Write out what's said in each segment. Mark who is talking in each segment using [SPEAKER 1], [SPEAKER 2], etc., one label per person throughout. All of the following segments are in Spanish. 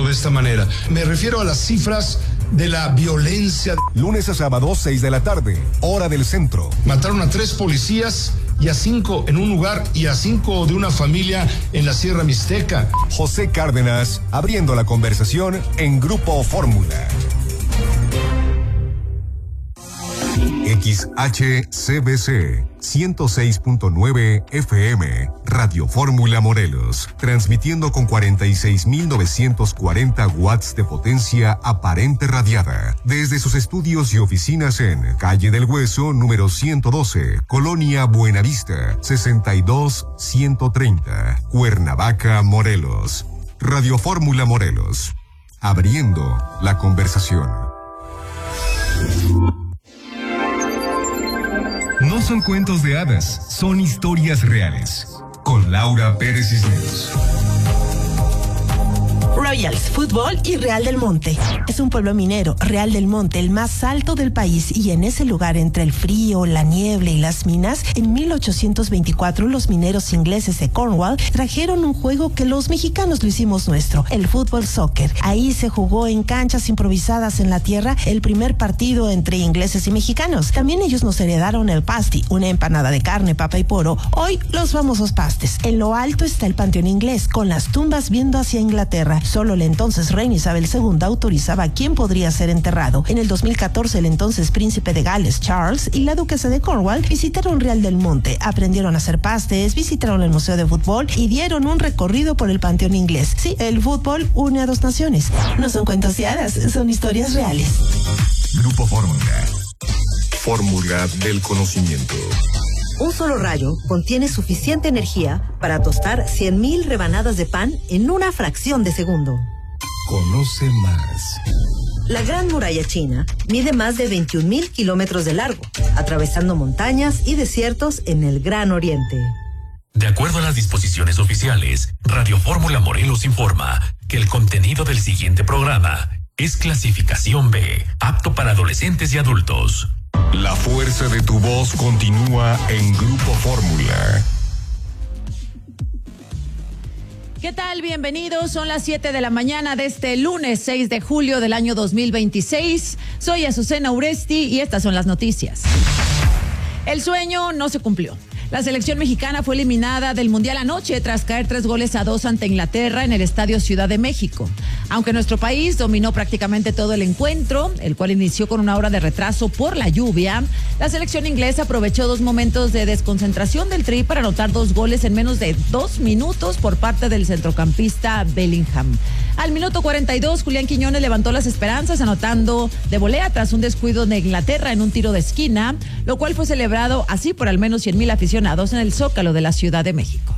[SPEAKER 1] de esta manera. Me refiero a las cifras de la violencia.
[SPEAKER 2] Lunes a sábado, 6 de la tarde, hora del centro.
[SPEAKER 1] Mataron a 3 policías y a 5 en un lugar y a 5 de una familia en la Sierra Mixteca.
[SPEAKER 2] José Cárdenas, abriendo la conversación en Grupo Fórmula. XHCBC 106.9 FM, Radio Fórmula Morelos, transmitiendo con 46.940 watts de potencia aparente radiada, desde sus estudios y oficinas en Calle del Hueso, número 112, Colonia Buenavista, 62130, Cuernavaca, Morelos. Radio Fórmula Morelos, abriendo la conversación. No son cuentos de hadas, son historias reales. Con Laura Pérez Cisneros.
[SPEAKER 3] Royals Fútbol y Real del Monte. Es un pueblo minero, Real del Monte, el más alto del país, y en ese lugar, entre el frío, la niebla y las minas, en 1824 los mineros ingleses de Cornwall trajeron un juego que los mexicanos lo hicimos nuestro, el fútbol soccer. Ahí se jugó en canchas improvisadas en la tierra el primer partido entre ingleses y mexicanos. También ellos nos heredaron el pasty, una empanada de carne, papa y poro. Hoy los famosos pastes. En lo alto está el Panteón Inglés, con las tumbas viendo hacia Inglaterra. Solo la entonces reina Isabel II autorizaba a quién podría ser enterrado. En el 2014, el entonces príncipe de Gales, Charles, y la duquesa de Cornwall visitaron Real del Monte, aprendieron a hacer pastes, visitaron el Museo de Fútbol y dieron un recorrido por el Panteón Inglés. Sí, el fútbol une a 2 naciones. No son cuentos de hadas, son historias reales.
[SPEAKER 2] Grupo Fórmula. Fórmula del conocimiento.
[SPEAKER 4] Un solo rayo contiene suficiente energía para tostar 100,000 rebanadas de pan en una fracción de segundo.
[SPEAKER 2] Conoce más.
[SPEAKER 4] La Gran Muralla China mide más de 21,000 kilómetros de largo, atravesando montañas y desiertos en el Gran Oriente.
[SPEAKER 5] De acuerdo a las disposiciones oficiales, Radio Fórmula Morelos informa que el contenido del siguiente programa es clasificación B, apto para adolescentes y adultos.
[SPEAKER 2] La fuerza de tu voz continúa en Grupo Fórmula.
[SPEAKER 6] ¿Qué tal? Bienvenidos. Son las 7 de la mañana de este lunes 6 de julio del año 2026. Soy Azucena Uresti y estas son las noticias. El sueño no se cumplió. La selección mexicana fue eliminada del Mundial anoche tras caer 3-2 ante Inglaterra en el Estadio Ciudad de México. Aunque nuestro país dominó prácticamente todo el encuentro, el cual inició con una hora de retraso por la lluvia, la selección inglesa aprovechó 2 momentos de desconcentración del Tri para anotar 2 goles en menos de 2 minutos por parte del centrocampista Bellingham. Al minuto 42, Julián Quiñones levantó las esperanzas anotando de volea tras un descuido de Inglaterra en un tiro de esquina, lo cual fue celebrado así por al menos 100,000 aficionados en el Zócalo de la Ciudad de México.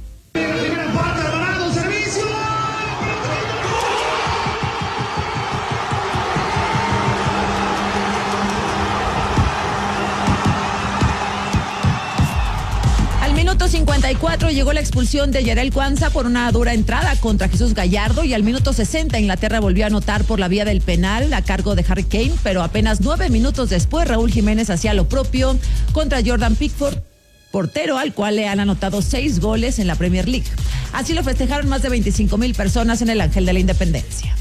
[SPEAKER 6] Al minuto 54 llegó la expulsión de Yarel Cuanza por una dura entrada contra Jesús Gallardo, y al minuto 60 Inglaterra volvió a anotar por la vía del penal a cargo de Harry Kane, pero apenas 9 minutos después Raúl Jiménez hacía lo propio contra Jordan Pickford, portero al cual le han anotado 6 goles en la Premier League. Así lo festejaron más de 25,000 personas en el Ángel de la Independencia.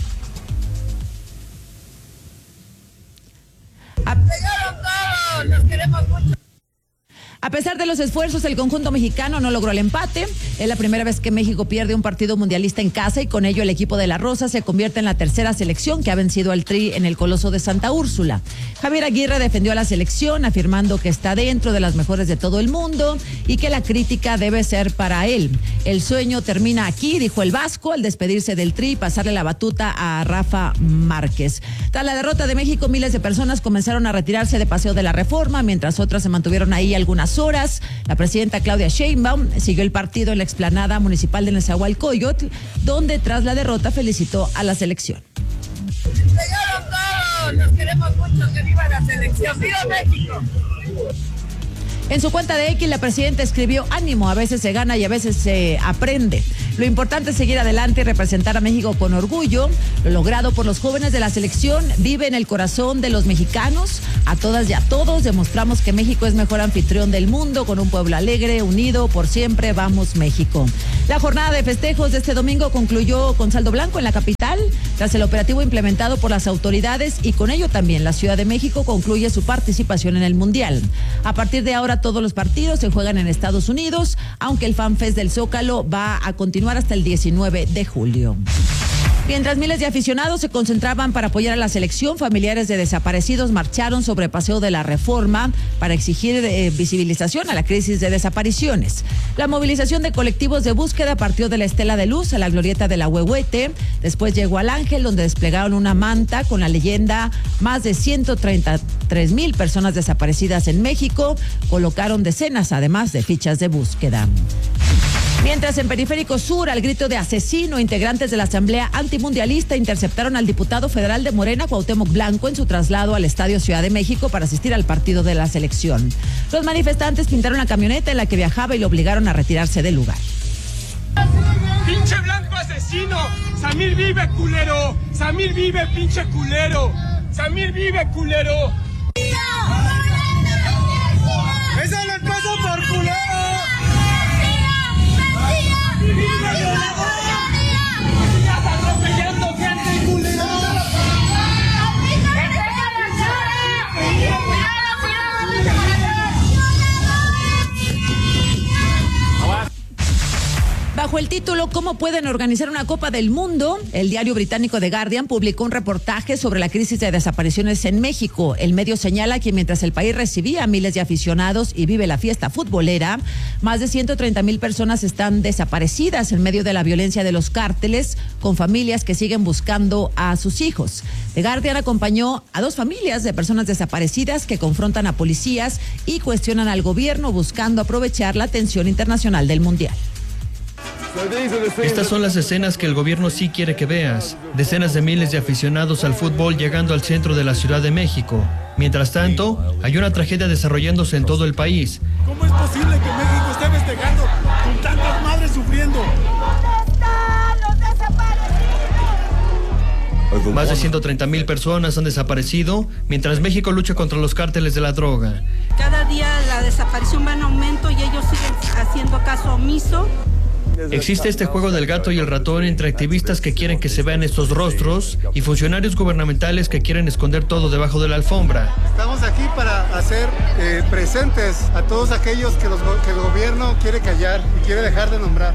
[SPEAKER 7] Llegaron todos, los queremos mucho.
[SPEAKER 6] A pesar de los esfuerzos, el conjunto mexicano no logró el empate. Es la primera vez que México pierde un partido mundialista en casa, y con ello el equipo de la Rosa se convierte en la tercera selección que ha vencido al Tri en el Coloso de Santa Úrsula. Javier Aguirre defendió a la selección afirmando que está dentro de las mejores de todo el mundo y que la crítica debe ser para él. El sueño termina aquí, dijo el vasco, al despedirse del Tri y pasarle la batuta a Rafa Márquez. Tras la derrota de México, miles de personas comenzaron a retirarse de Paseo de la Reforma, mientras otras se mantuvieron ahí algunas horas. La presidenta Claudia Sheinbaum siguió el partido en la explanada municipal de Nezahualcóyotl, donde tras la derrota felicitó a la selección.
[SPEAKER 7] Llegaron todos, los queremos mucho, que viva la selección, viva México.
[SPEAKER 6] En su cuenta de X, la presidenta escribió: ánimo, a veces se gana y a veces se aprende. Lo importante es seguir adelante y representar a México con orgullo. Lo logrado por los jóvenes de la selección vive en el corazón de los mexicanos. A todas y a todos demostramos que México es mejor anfitrión del mundo, con un pueblo alegre, unido, por siempre, vamos México. La jornada de festejos de este domingo concluyó con saldo blanco en la capital. Mundial, tras el operativo implementado por las autoridades, y con ello también la Ciudad de México concluye su participación en el Mundial. A partir de ahora todos los partidos se juegan en Estados Unidos, aunque el FanFest del Zócalo va a continuar hasta el 19 de julio. Mientras miles de aficionados se concentraban para apoyar a la selección, familiares de desaparecidos marcharon sobre Paseo de la Reforma para exigir visibilización a la crisis de desapariciones. La movilización de colectivos de búsqueda partió de la Estela de Luz a la glorieta de la Huehuete, después llegó al Ángel, donde desplegaron una manta con la leyenda "Más de 133,000 personas desaparecidas en México", colocaron decenas además de fichas de búsqueda. Mientras en Periférico Sur, al grito de "asesino", integrantes de la Asamblea Antimundialista interceptaron al diputado federal de Morena, Cuauhtémoc Blanco, en su traslado al Estadio Ciudad de México para asistir al partido de la selección. Los manifestantes pintaron la camioneta en la que viajaba y lo obligaron a retirarse del lugar.
[SPEAKER 8] ¡Pinche Blanco asesino! ¡Samir vive, culero! ¡Samir vive, pinche culero! ¡Samir vive, culero! ¡Eso le pasa por culero!
[SPEAKER 6] Bajo el título "¿Cómo pueden organizar una Copa del Mundo?", el diario británico The Guardian publicó un reportaje sobre la crisis de desapariciones en México. El medio señala que mientras el país recibía a miles de aficionados y vive la fiesta futbolera, más de 130,000 personas están desaparecidas en medio de la violencia de los cárteles, con familias que siguen buscando a sus hijos. The Guardian acompañó a 2 familias de personas desaparecidas que confrontan a policías y cuestionan al gobierno, buscando aprovechar la atención internacional del Mundial.
[SPEAKER 9] Estas son las escenas que el gobierno sí quiere que veas. Decenas de miles de aficionados al fútbol llegando al centro de la Ciudad de México. Mientras tanto, hay una tragedia desarrollándose en todo el país.
[SPEAKER 8] ¿Cómo es posible que México esté festejando con tantas madres sufriendo?
[SPEAKER 7] ¿Dónde están los desaparecidos?
[SPEAKER 9] Más de 130,000 personas han desaparecido, mientras México lucha contra los cárteles de la droga.
[SPEAKER 10] Cada día la desaparición va en aumento y ellos siguen haciendo caso omiso.
[SPEAKER 9] Existe este juego del gato y el ratón entre activistas que quieren que se vean estos rostros y funcionarios gubernamentales que quieren esconder todo debajo de la alfombra.
[SPEAKER 11] Estamos aquí para hacer presentes a todos aquellos que el gobierno quiere callar y quiere dejar de nombrar.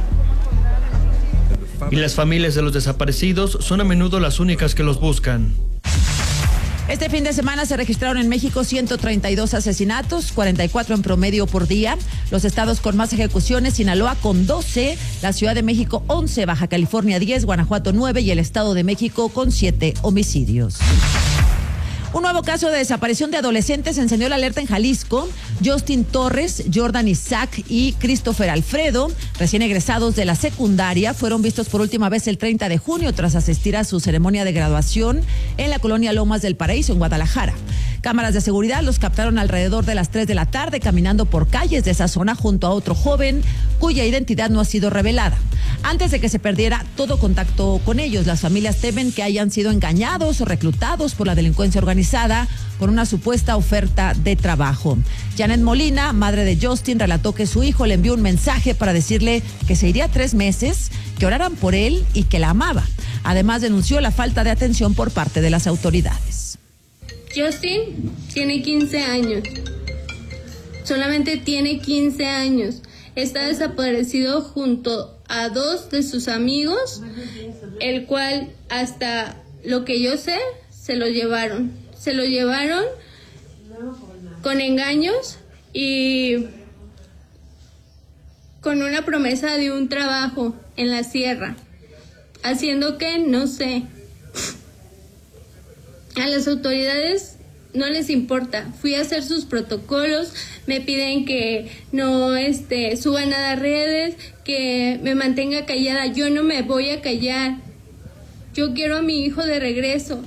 [SPEAKER 9] Y las familias de los desaparecidos son a menudo las únicas que los buscan.
[SPEAKER 6] Este fin de semana se registraron en México 132 asesinatos, 44 en promedio por día. Los estados con más ejecuciones: Sinaloa con 12, la Ciudad de México 11, Baja California 10, Guanajuato 9 y el Estado de México con 7 homicidios. Un nuevo caso de desaparición de adolescentes encendió la alerta en Jalisco. Justin Torres, Jordan Isaac y Christopher Alfredo, recién egresados de la secundaria, fueron vistos por última vez el 30 de junio tras asistir a su ceremonia de graduación en la colonia Lomas del Paraíso, en Guadalajara. Cámaras de seguridad los captaron alrededor de las 3 de la tarde caminando por calles de esa zona junto a otro joven cuya identidad no ha sido revelada. Antes de que se perdiera todo contacto con ellos, las familias temen que hayan sido engañados o reclutados por la delincuencia organizada con una supuesta oferta de trabajo. Janet Molina, madre de Justin, relató que su hijo le envió un mensaje para decirle que se iría 3 meses, que oraran por él y que la amaba. Además, denunció la falta de atención por parte de las autoridades.
[SPEAKER 12] Justin tiene 15 años. Solamente tiene 15 años. Está desaparecido junto a 2 de sus amigos, el cual, hasta lo que yo sé, se lo llevaron. Se lo llevaron con engaños y con una promesa de un trabajo en la sierra, haciendo que, no sé, a las autoridades no les importa. Fui a hacer sus protocolos, me piden que no suban a las redes, que me mantenga callada. Yo no me voy a callar. Yo quiero a mi hijo de regreso.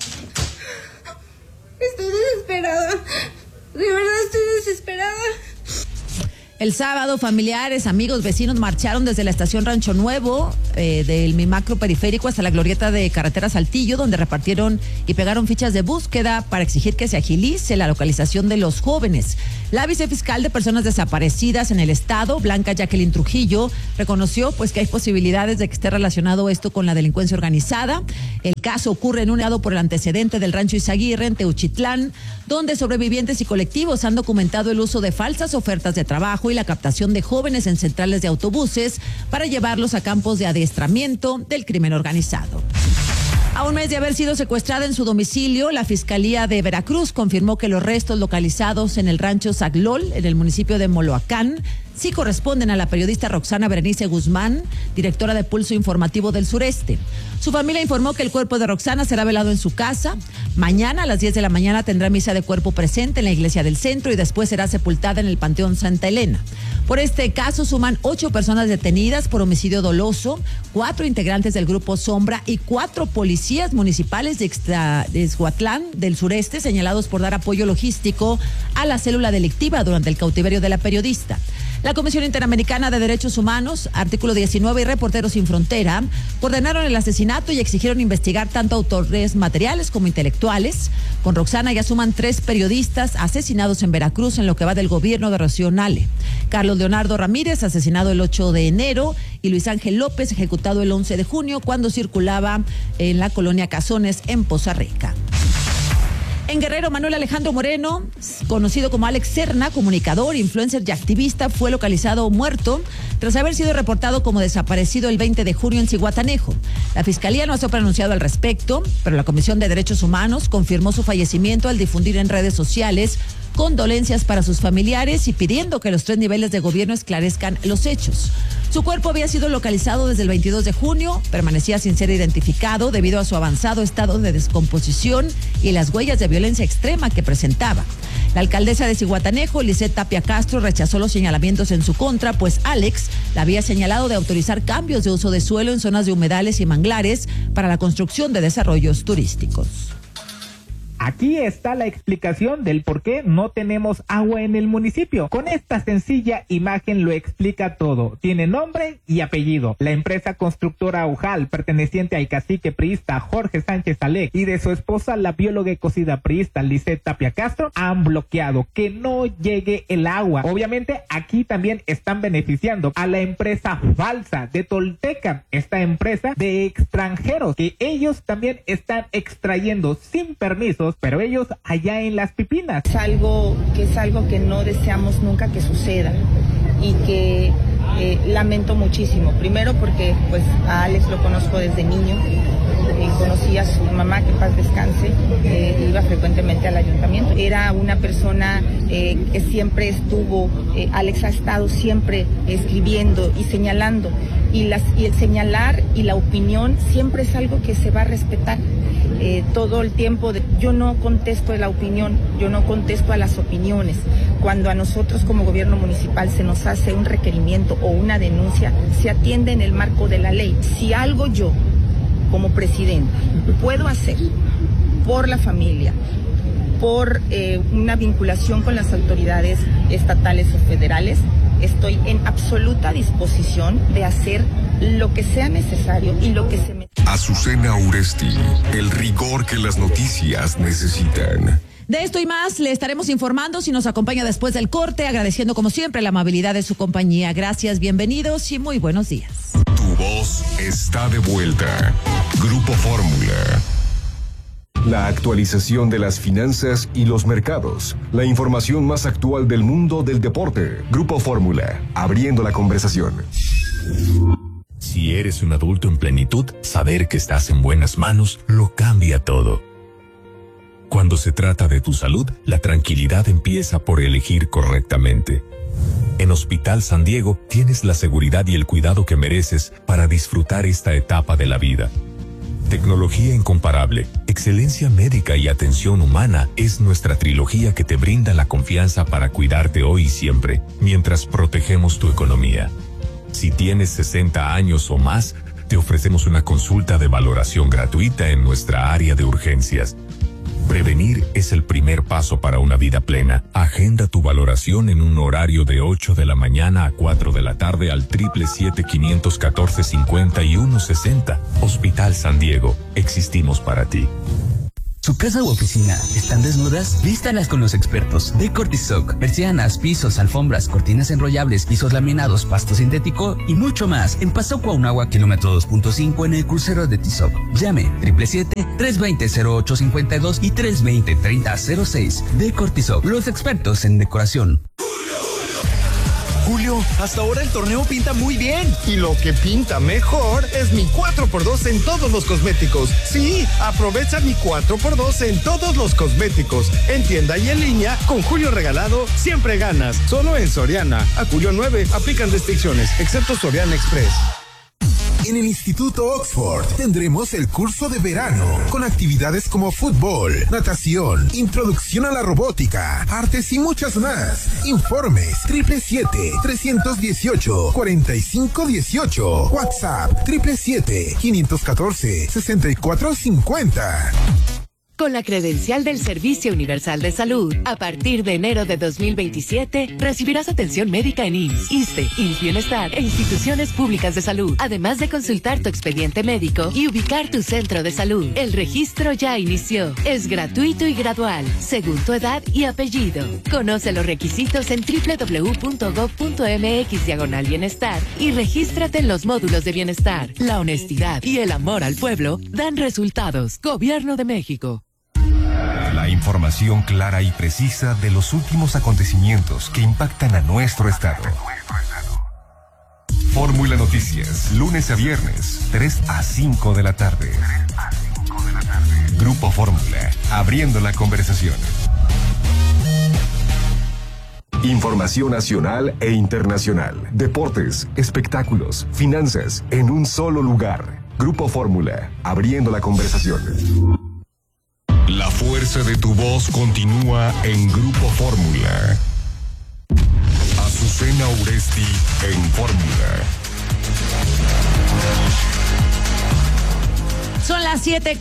[SPEAKER 12] Estoy desesperada. De verdad estoy desesperada.
[SPEAKER 6] El sábado, familiares, amigos, vecinos marcharon desde la estación Rancho Nuevo del Mimacro Periférico hasta la glorieta de Carretera Saltillo, donde repartieron y pegaron fichas de búsqueda para exigir que se agilice la localización de los jóvenes. La vicefiscal de personas desaparecidas en el estado, Blanca Jacqueline Trujillo, reconoció pues que hay posibilidades de que esté relacionado esto con la delincuencia organizada. El caso ocurre en un lado por el antecedente del Rancho Izaguirre en Teuchitlán, donde sobrevivientes y colectivos han documentado el uso de falsas ofertas de trabajo y la captación de jóvenes en centrales de autobuses para llevarlos a campos de adiestramiento del crimen organizado. A un mes de haber sido secuestrada en su domicilio, la Fiscalía de Veracruz confirmó que los restos localizados en el rancho Zaglol, en el municipio de Moloacán, sí corresponden a la periodista Roxana Berenice Guzmán, directora de Pulso Informativo del Sureste. Su familia informó que el cuerpo de Roxana será velado en su casa. Mañana a las 10 de la mañana tendrá misa de cuerpo presente en la iglesia del centro y después será sepultada en el Panteón Santa Elena. Por este caso suman 8 personas detenidas por homicidio doloso, 4 integrantes del Grupo Sombra y 4 policías municipales de Exhuatlán del Sureste señalados por dar apoyo logístico a la célula delictiva durante el cautiverio de la periodista. La Comisión Interamericana de Derechos Humanos, Artículo 19 y Reporteros Sin Frontera ordenaron el asesinato y exigieron investigar tanto autores materiales como intelectuales. Con Roxana ya suman 3 periodistas asesinados en Veracruz en lo que va del gobierno de Rocío Nale. Carlos Leonardo Ramírez, asesinado el 8 de enero, y Luis Ángel López, ejecutado el 11 de junio cuando circulaba en la colonia Cazones en Poza Rica. En Guerrero, Manuel Alejandro Moreno, conocido como Alex Serna, comunicador, influencer y activista, fue localizado muerto tras haber sido reportado como desaparecido el 20 de junio en Zihuatanejo. La Fiscalía no se ha pronunciado al respecto, pero la Comisión de Derechos Humanos confirmó su fallecimiento al difundir en redes sociales condolencias para sus familiares y pidiendo que los 3 niveles de gobierno esclarezcan los hechos. Su cuerpo había sido localizado desde el 22 de junio, permanecía sin ser identificado debido a su avanzado estado de descomposición y las huellas de violencia extrema que presentaba. La alcaldesa de Zihuatanejo, Lisette Tapia Castro, rechazó los señalamientos en su contra, pues Alex la había señalado de autorizar cambios de uso de suelo en zonas de humedales y manglares para la construcción de desarrollos turísticos.
[SPEAKER 13] Aquí está la explicación del por qué no tenemos agua en el municipio. Con esta sencilla imagen lo explica todo. Tiene nombre y apellido. La empresa constructora Ujal, perteneciente al cacique priista Jorge Sánchez Alec y de su esposa, la bióloga y cocida priista Lisette Tapia Castro, han bloqueado que no llegue el agua. Obviamente aquí también están beneficiando a la empresa falsa de Tolteca, esta empresa de extranjeros que ellos también están extrayendo sin permisos, pero ellos allá en las Pipinas.
[SPEAKER 14] Es algo que no deseamos nunca que suceda y que lamento muchísimo. Primero porque pues a Alex lo conozco desde niño, conocí a su mamá, que paz descanse, iba frecuentemente al ayuntamiento. Era una persona que siempre estuvo, Alex ha estado siempre escribiendo y señalando, y el señalar y la opinión siempre es algo que se va a respetar. Todo el tiempo, yo no contesto a la opinión, yo no contesto a las opiniones. Cuando a nosotros como gobierno municipal se nos hace un requerimiento o una denuncia, se atiende en el marco de la ley. Si algo yo, como presidente, puedo hacer por la familia, por una vinculación con las autoridades estatales o federales, estoy en absoluta disposición de hacer lo que sea necesario y lo que se me...
[SPEAKER 2] Azucena Uresti, el rigor que las noticias necesitan.
[SPEAKER 6] De esto y más le estaremos informando si nos acompaña después del corte, agradeciendo como siempre la amabilidad de su compañía. Gracias, bienvenidos y muy buenos días.
[SPEAKER 2] Tu voz está de vuelta. Grupo Fórmula. La actualización de las finanzas y los mercados. La información más actual del mundo del deporte. Grupo Fórmula, abriendo la conversación.
[SPEAKER 5] Si eres un adulto en plenitud, saber que estás en buenas manos lo cambia todo. Cuando se trata de tu salud, la tranquilidad empieza por elegir correctamente. En Hospital San Diego tienes la seguridad y el cuidado que mereces para disfrutar esta etapa de la vida. Tecnología incomparable, excelencia médica y atención humana es nuestra trilogía que te brinda la confianza para cuidarte hoy y siempre, mientras protegemos tu economía. Si tienes 60 años o más, te ofrecemos una consulta de valoración gratuita en nuestra área de urgencias. Prevenir es el primer paso para una vida plena. Agenda tu valoración en un horario de 8 de la mañana a 4 de la tarde al 777-514-5160. Hospital San Diego. Existimos para ti.
[SPEAKER 15] ¿Su casa u oficina están desnudas? Vístalas con los expertos de Cortisoc. Persianas, pisos, alfombras, cortinas enrollables, pisos laminados, pasto sintético y mucho más. En Paso Cuauhnáhuac, kilómetro 2.5 en el crucero de Tizoc. Llame 777-320-0852 y 320-3006. De Cortisoc, los expertos en decoración.
[SPEAKER 16] Julio, hasta ahora el torneo pinta muy bien. Y lo que pinta mejor es mi 4x2 en todos los cosméticos. Sí, aprovecha mi 4x2 en todos los cosméticos. En tienda y en línea, con Julio regalado, siempre ganas. Solo en Soriana. A Julio 9, aplican restricciones, excepto Soriana Express.
[SPEAKER 17] En el Instituto Oxford tendremos el curso de verano con actividades como fútbol, natación, introducción a la robótica, artes y muchas más. Informes 777-318-4518. WhatsApp 777-514-6450.
[SPEAKER 18] Con la credencial del Servicio Universal de Salud, a partir de enero de 2027, recibirás atención médica en IMSS, ISSSTE, IMSS Bienestar e instituciones públicas de salud, además de consultar tu expediente médico y ubicar tu centro de salud. El registro ya inició. Es gratuito y gradual, según tu edad y apellido. Conoce los requisitos en www.gov.mx/bienestar y regístrate en los módulos de bienestar. La honestidad y el amor al pueblo dan resultados. Gobierno de México.
[SPEAKER 2] La información clara y precisa de los últimos acontecimientos que impactan a nuestro estado. Fórmula Noticias, lunes a viernes, 3 a 5 de la tarde. Grupo Fórmula, abriendo la conversación. Información nacional e internacional, deportes, espectáculos, finanzas, en un solo lugar. Grupo Fórmula, abriendo la conversación. La fuerza de tu voz continúa en Grupo Fórmula. Azucena Uresti en Fórmula.
[SPEAKER 6] Son las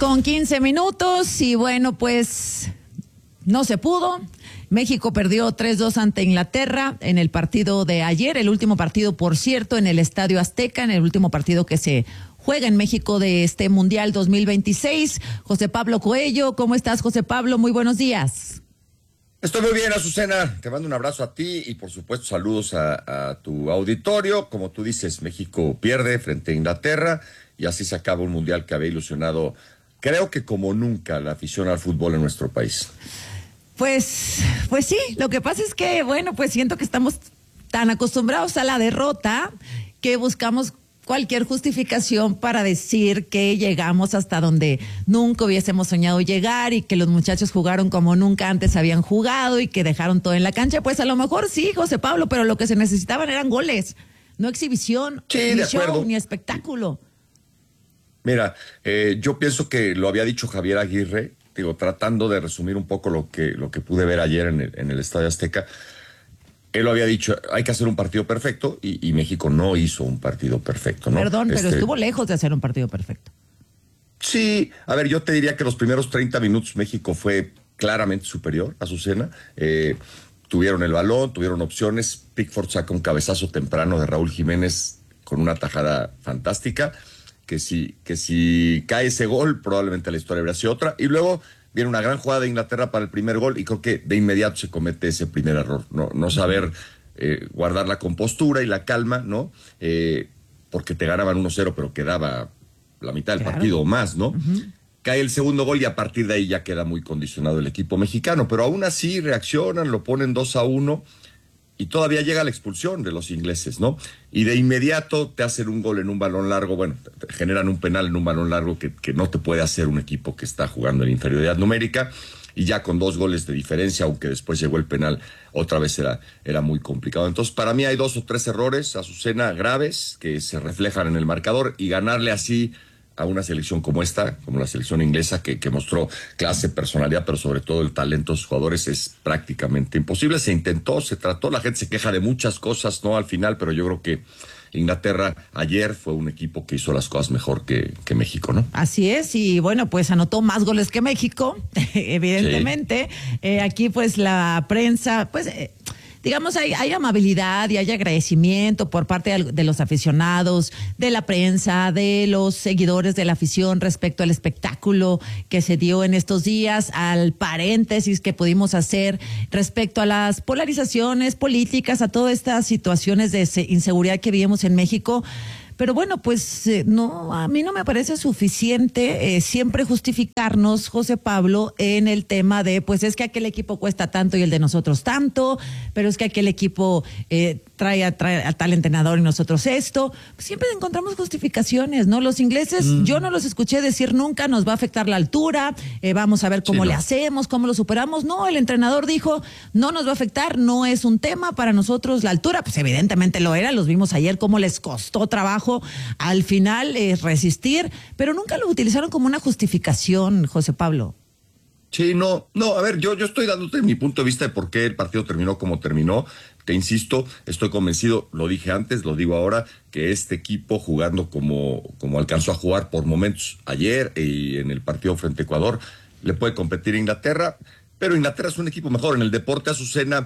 [SPEAKER 6] 7:15 y bueno, pues no se pudo. México perdió 3-2 ante Inglaterra en el partido de ayer, el último partido, por cierto, en el Estadio Azteca, en el último partido que se juega en México de este Mundial 2026. José Pablo Coello, ¿cómo estás, José Pablo? Muy buenos días.
[SPEAKER 19] Estoy muy bien, Azucena. Te mando un abrazo a ti y, por supuesto, saludos a tu auditorio. Como tú dices, México pierde frente a Inglaterra y así se acaba un Mundial que había ilusionado, creo que como nunca, la afición al fútbol en nuestro país. Pues sí, lo que pasa es que, bueno, pues siento que estamos tan acostumbrados a la derrota que buscamos cualquier justificación para decir que llegamos hasta donde nunca hubiésemos soñado llegar y que los muchachos jugaron como nunca antes habían jugado y que dejaron todo en la cancha. Pues a lo mejor sí, José Pablo, pero lo que se necesitaban eran goles, no exhibición, sí,
[SPEAKER 6] ni show, ni espectáculo.
[SPEAKER 19] Mira, yo pienso que lo había dicho Javier Aguirre, tratando de resumir un poco lo que pude ver ayer en el Estadio Azteca. Él lo había dicho, hay que hacer un partido perfecto y México no hizo un partido perfecto, ¿no?
[SPEAKER 6] Perdón, pero estuvo lejos de hacer un partido perfecto.
[SPEAKER 19] Sí, a ver, yo te diría que los primeros 30 minutos México fue claramente superior a Azucena. Tuvieron el balón, tuvieron opciones. Pickford saca un cabezazo temprano de Raúl Jiménez con una tajada fantástica, que si cae ese gol, probablemente la historia habría sido otra. Y luego viene una gran jugada de Inglaterra para el primer gol y creo que de inmediato se comete ese primer error, no saber guardar la compostura y la calma, ¿no? Porque te ganaban 1-0, pero quedaba la mitad del partido o más, ¿no? Uh-huh. Cae el segundo gol y a partir de ahí ya queda muy condicionado el equipo mexicano, pero aún así reaccionan, lo ponen 2-1 y todavía llega la expulsión de los ingleses, ¿no? Y de inmediato te hacen un gol en un balón largo, bueno, te generan un penal en un balón largo que no te puede hacer un equipo que está jugando en inferioridad numérica, y ya con 2 goles de diferencia, aunque después llegó el penal, otra vez era muy complicado. Entonces, para mí hay 2 o 3 errores, Azucena, graves, que se reflejan en el marcador, y ganarle así a una selección como esta, como la selección inglesa, que mostró clase, personalidad, pero sobre todo el talento de sus jugadores, es prácticamente imposible. Se intentó, se trató, la gente se queja de muchas cosas, ¿no? Al final, pero yo creo que Inglaterra ayer fue un equipo que hizo las cosas mejor que México, ¿no?
[SPEAKER 6] Así es, y bueno, pues anotó más goles que México, evidentemente. Sí. Aquí pues la prensa, pues... digamos, hay amabilidad y hay agradecimiento por parte de los aficionados, de la prensa, de los seguidores de la afición respecto al espectáculo que se dio en estos días, al paréntesis que pudimos hacer respecto a las polarizaciones políticas, a todas estas situaciones de inseguridad que vivimos en México. Pero bueno, pues no, a mí no me parece suficiente siempre justificarnos, José Pablo, en el tema de, pues es que aquel equipo cuesta tanto y el de nosotros tanto, pero es que aquel equipo trae a tal entrenador y nosotros esto. Siempre encontramos justificaciones, ¿no? Los ingleses, yo no los escuché decir nunca nos va a afectar la altura, vamos a ver cómo le hacemos, cómo lo superamos. No, el entrenador dijo, no nos va a afectar, no es un tema para nosotros la altura. Pues evidentemente lo era, los vimos ayer cómo les costó trabajo al final resistir, pero nunca lo utilizaron como una justificación, José Pablo.
[SPEAKER 19] Sí, no, a ver, yo estoy dándote mi punto de vista de por qué el partido terminó como terminó. Te insisto, estoy convencido, lo dije antes, lo digo ahora, que este equipo jugando como alcanzó a jugar por momentos ayer y en el partido frente a Ecuador, le puede competir a Inglaterra, pero Inglaterra es un equipo mejor. En el deporte, Azucena,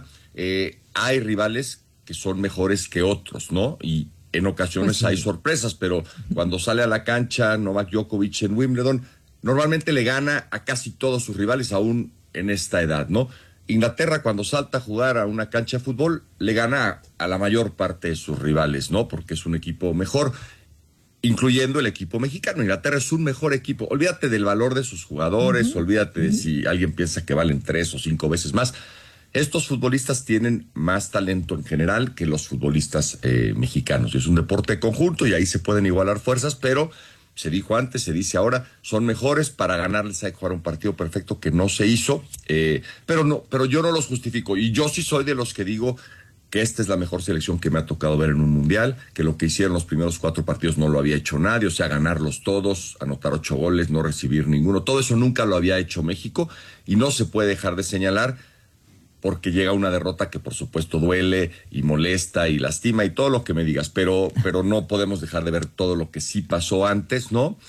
[SPEAKER 19] hay rivales que son mejores que otros, ¿no? Y en ocasiones hay sorpresas, pero cuando sale a la cancha Novak Djokovic en Wimbledon, normalmente le gana a casi todos sus rivales, aún en esta edad, ¿no? Inglaterra, cuando salta a jugar a una cancha de fútbol, le gana a la mayor parte de sus rivales, ¿no? Porque es un equipo mejor, incluyendo el equipo mexicano. Inglaterra es un mejor equipo. Olvídate del valor de sus jugadores, olvídate de si alguien piensa que valen 3 o 5 veces más. Estos futbolistas tienen más talento en general que los futbolistas mexicanos. Es un deporte conjunto y ahí se pueden igualar fuerzas, pero se dijo antes, se dice ahora, son mejores. Para ganarles hay que jugar un partido perfecto que no se hizo, pero yo no los justifico. Y yo sí soy de los que digo que esta es la mejor selección que me ha tocado ver en un mundial, que lo que hicieron los primeros 4 partidos no lo había hecho nadie, o sea, ganarlos todos, anotar 8 goles, no recibir ninguno. Todo eso nunca lo había hecho México y no se puede dejar de señalar, porque llega una derrota que por supuesto duele y molesta y lastima y todo lo que me digas, pero no podemos dejar de ver todo lo que sí pasó antes, ¿no?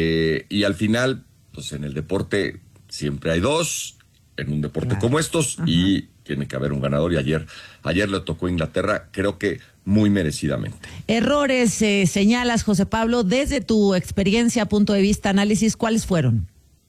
[SPEAKER 19] Y al final, pues en el deporte siempre hay 2, en un deporte como estos, y tiene que haber un ganador, y ayer le tocó a Inglaterra, creo que muy merecidamente.
[SPEAKER 6] Errores señalas, José Pablo, desde tu experiencia, punto de vista, análisis, ¿cuáles fueron?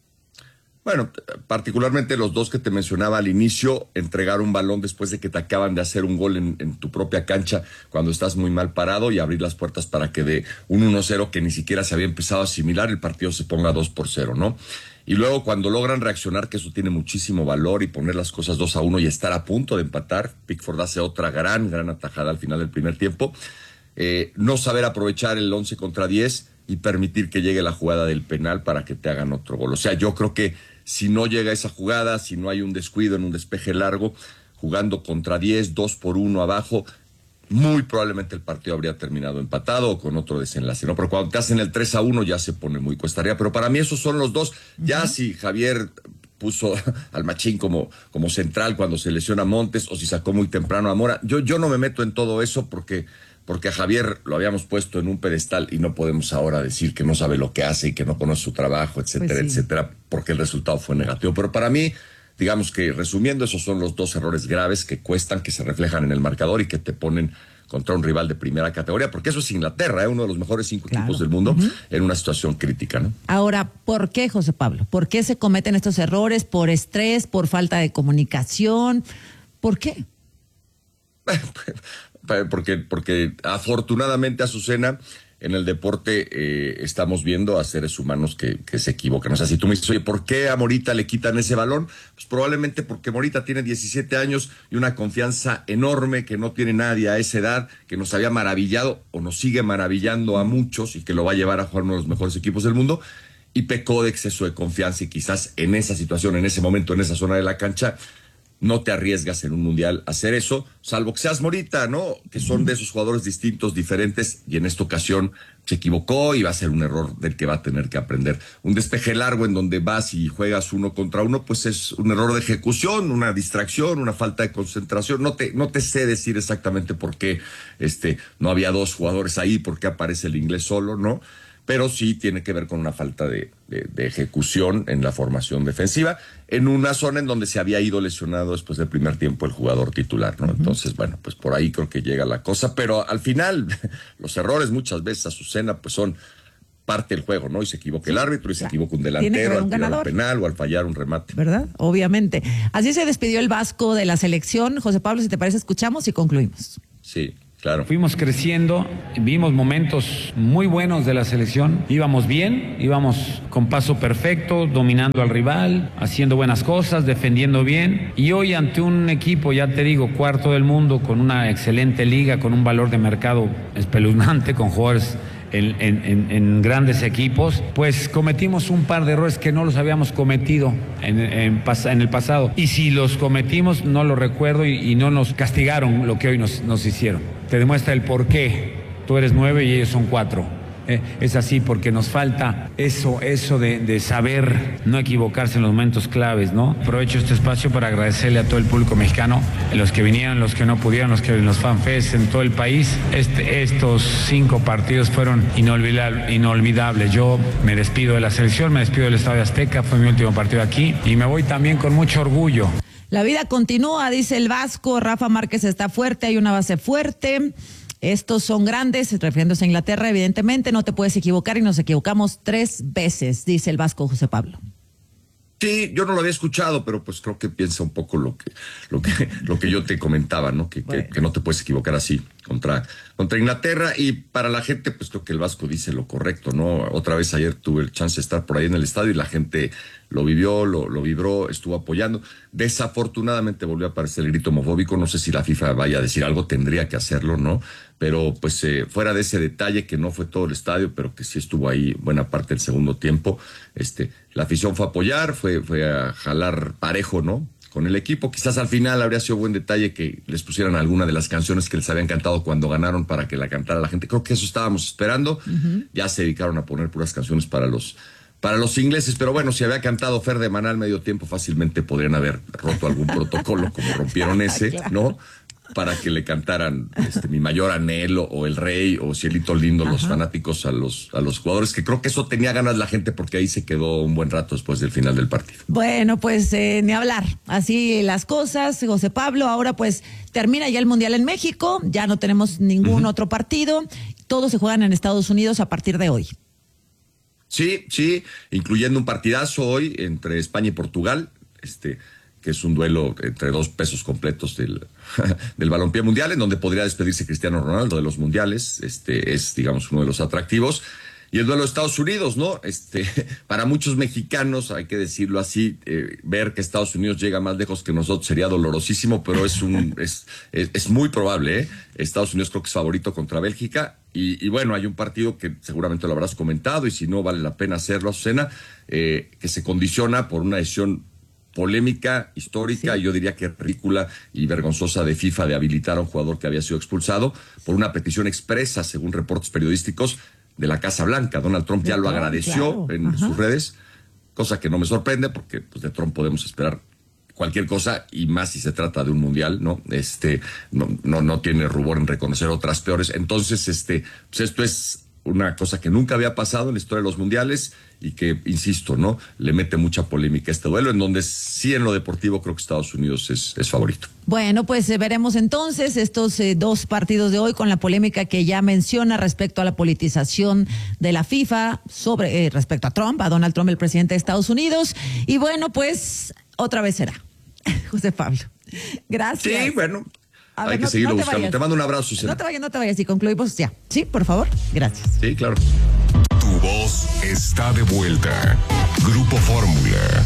[SPEAKER 19] Bueno, particularmente los 2 que te mencionaba al inicio, entregar un balón después de que te acaban de hacer un gol en tu propia cancha cuando estás muy mal parado, y abrir las puertas para que de un 1-0 que ni siquiera se había empezado a asimilar, el partido se ponga 2-0, ¿no? Y luego cuando logran reaccionar, que eso tiene muchísimo valor, y poner las cosas 2-1 y estar a punto de empatar, Pickford hace otra gran atajada al final del primer tiempo, no saber aprovechar el 11 contra 10 y permitir que llegue la jugada del penal para que te hagan otro gol. O sea, yo creo que si no llega esa jugada, si no hay un descuido en un despeje largo, jugando contra 10, 2-1 abajo, muy probablemente el partido habría terminado empatado o con otro desenlace, ¿no? Pero cuando te hacen el 3-1 ya se pone muy cuesta arriba. Pero para mí esos son los 2. Ya si Javier puso al Machín como central cuando se lesiona Montes, o si sacó muy temprano a Mora, yo no me meto en todo eso porque a Javier lo habíamos puesto en un pedestal y no podemos ahora decir que no sabe lo que hace y que no conoce su trabajo, etcétera, etcétera, porque el resultado fue negativo. Pero para mí, digamos que resumiendo, esos son los 2 errores graves que cuestan, que se reflejan en el marcador y que te ponen contra un rival de primera categoría, porque eso es Inglaterra, uno de los mejores 5 equipos del mundo, en una situación crítica, ¿no?
[SPEAKER 6] Ahora, ¿por qué, José Pablo? ¿Por qué se cometen estos errores? ¿Por estrés? ¿Por falta de comunicación? ¿Por qué?
[SPEAKER 19] Porque afortunadamente, Azucena, en el deporte estamos viendo a seres humanos que se equivocan. O sea, si tú me dices, oye, ¿por qué a Morita le quitan ese balón? Pues probablemente porque Morita tiene 17 años y una confianza enorme que no tiene nadie a esa edad, que nos había maravillado o nos sigue maravillando a muchos, y que lo va a llevar a jugar uno de los mejores equipos del mundo, y pecó de exceso de confianza, y quizás en esa situación, en ese momento, en esa zona de la cancha, no te arriesgas en un mundial a hacer eso, salvo que seas Morita, ¿no? Que son de esos jugadores distintos, diferentes, y en esta ocasión se equivocó y va a ser un error del que va a tener que aprender. Un despeje largo en donde vas y juegas 1 contra 1, pues es un error de ejecución, una distracción, una falta de concentración. No te sé decir exactamente por qué no había 2 jugadores ahí, por qué aparece el inglés solo, ¿no? Pero sí tiene que ver con una falta de ejecución en la formación defensiva, en una zona en donde se había ido lesionado después del primer tiempo el jugador titular, ¿no? Entonces, bueno, pues por ahí creo que llega la cosa, pero al final los errores muchas veces, Azucena, pues son parte del juego, ¿no? Y se equivoca el árbitro y se equivoca un delantero al tirar un penal o al fallar un remate.
[SPEAKER 6] ¿Verdad? Obviamente. Así se despidió el Vasco de la selección. José Pablo, si te parece, escuchamos y concluimos.
[SPEAKER 19] Sí. Claro.
[SPEAKER 20] Fuimos creciendo, vimos momentos muy buenos de la selección, íbamos bien, íbamos con paso perfecto, dominando al rival, haciendo buenas cosas, defendiendo bien, y hoy ante un equipo, ya te digo, cuarto del mundo, con una excelente liga, con un valor de mercado espeluznante, con jugadores en grandes equipos, pues cometimos un par de errores que no los habíamos cometido en el pasado, y si los cometimos no lo recuerdo y no nos castigaron lo que hoy nos hicieron. Te demuestra el por qué tú eres 9 y ellos son 4. Es así porque nos falta eso de saber no equivocarse en los momentos claves, ¿no? Aprovecho este espacio para agradecerle a todo el público mexicano, los que vinieron, los que no pudieron, los fanfests en todo el país. Estos 5 partidos fueron inolvidables. Yo me despido de la selección, me despido del Estadio Azteca, fue mi último partido aquí y me voy también con mucho orgullo.
[SPEAKER 6] La vida continúa, dice el Vasco. Rafa Márquez está fuerte, hay una base fuerte. Estos son grandes, refiriéndose a Inglaterra, evidentemente, no te puedes equivocar y nos equivocamos 3 veces, dice el Vasco José Pablo.
[SPEAKER 19] Sí, yo no lo había escuchado, pero pues creo que piensa un poco lo que yo te comentaba, ¿no? Que no te puedes equivocar así contra Inglaterra, y para la gente, pues creo que el Vasco dice lo correcto, ¿no? Otra vez ayer tuve el chance de estar por ahí en el estadio y la gente lo vivió, lo vibró, estuvo apoyando. Desafortunadamente volvió a aparecer el grito homofóbico, no sé si la FIFA vaya a decir algo, tendría que hacerlo, ¿no? Pero pues fuera de ese detalle que no fue todo el estadio, pero que sí estuvo ahí buena parte del segundo tiempo, la afición fue a apoyar, fue a jalar parejo, ¿no? Con el equipo. Quizás al final habría sido buen detalle que les pusieran alguna de las canciones que les habían cantado cuando ganaron para que la cantara la gente. Creo que eso estábamos esperando. Ya se dedicaron a poner puras canciones para los ingleses, pero bueno, si había cantado Fer de Maná al medio tiempo, fácilmente podrían haber roto algún protocolo, como rompieron ese, claro, ¿no? Para que le cantaran Mi Mayor Anhelo o El Rey o Cielito Lindo, los fanáticos a los jugadores, que creo que eso tenía ganas la gente porque ahí se quedó un buen rato después del final del partido.
[SPEAKER 6] Bueno, pues ni hablar, así las cosas, José Pablo. Ahora pues termina ya el Mundial en México, ya no tenemos ningún otro partido, todos se juegan en Estados Unidos a partir de hoy.
[SPEAKER 19] Sí, incluyendo un partidazo hoy entre España y Portugal, que es un duelo entre 2 pesos completos del balompié mundial, en donde podría despedirse Cristiano Ronaldo de los mundiales. Es, digamos, uno de los atractivos. Y el duelo de Estados Unidos, ¿no? Para muchos mexicanos, hay que decirlo así, ver que Estados Unidos llega más lejos que nosotros sería dolorosísimo, pero es muy probable, ¿eh? Estados Unidos creo que es favorito contra Bélgica. Y bueno, hay un partido que seguramente lo habrás comentado, y si no, vale la pena hacerlo, Azucena, que se condiciona por una decisión polémica, histórica, y yo diría que ridícula y vergonzosa de FIFA de habilitar a un jugador que había sido expulsado por una petición expresa, según reportes periodísticos, de la Casa Blanca. Donald Trump ya lo agradeció en sus redes, cosa que no me sorprende porque pues, de Trump podemos esperar cualquier cosa, y más si se trata de un mundial, ¿no? No tiene rubor en reconocer otras peores. Entonces, pues esto es una cosa que nunca había pasado en la historia de los mundiales y que, insisto, ¿no? Le mete mucha polémica a este duelo, en donde sí en lo deportivo creo que Estados Unidos es favorito.
[SPEAKER 6] Bueno, pues veremos entonces estos 2 partidos de hoy con la polémica que ya menciona respecto a la politización de la FIFA sobre respecto a Trump, a Donald Trump, el presidente de Estados Unidos. Y bueno, pues otra vez será. José Pablo, gracias.
[SPEAKER 19] Sí, bueno. Hay que seguirlo buscando. Te mando un abrazo, Susana.
[SPEAKER 6] No te vayas y concluimos ya. Sí, por favor. Gracias.
[SPEAKER 19] Sí, claro.
[SPEAKER 2] Tu voz está de vuelta. Grupo Fórmula.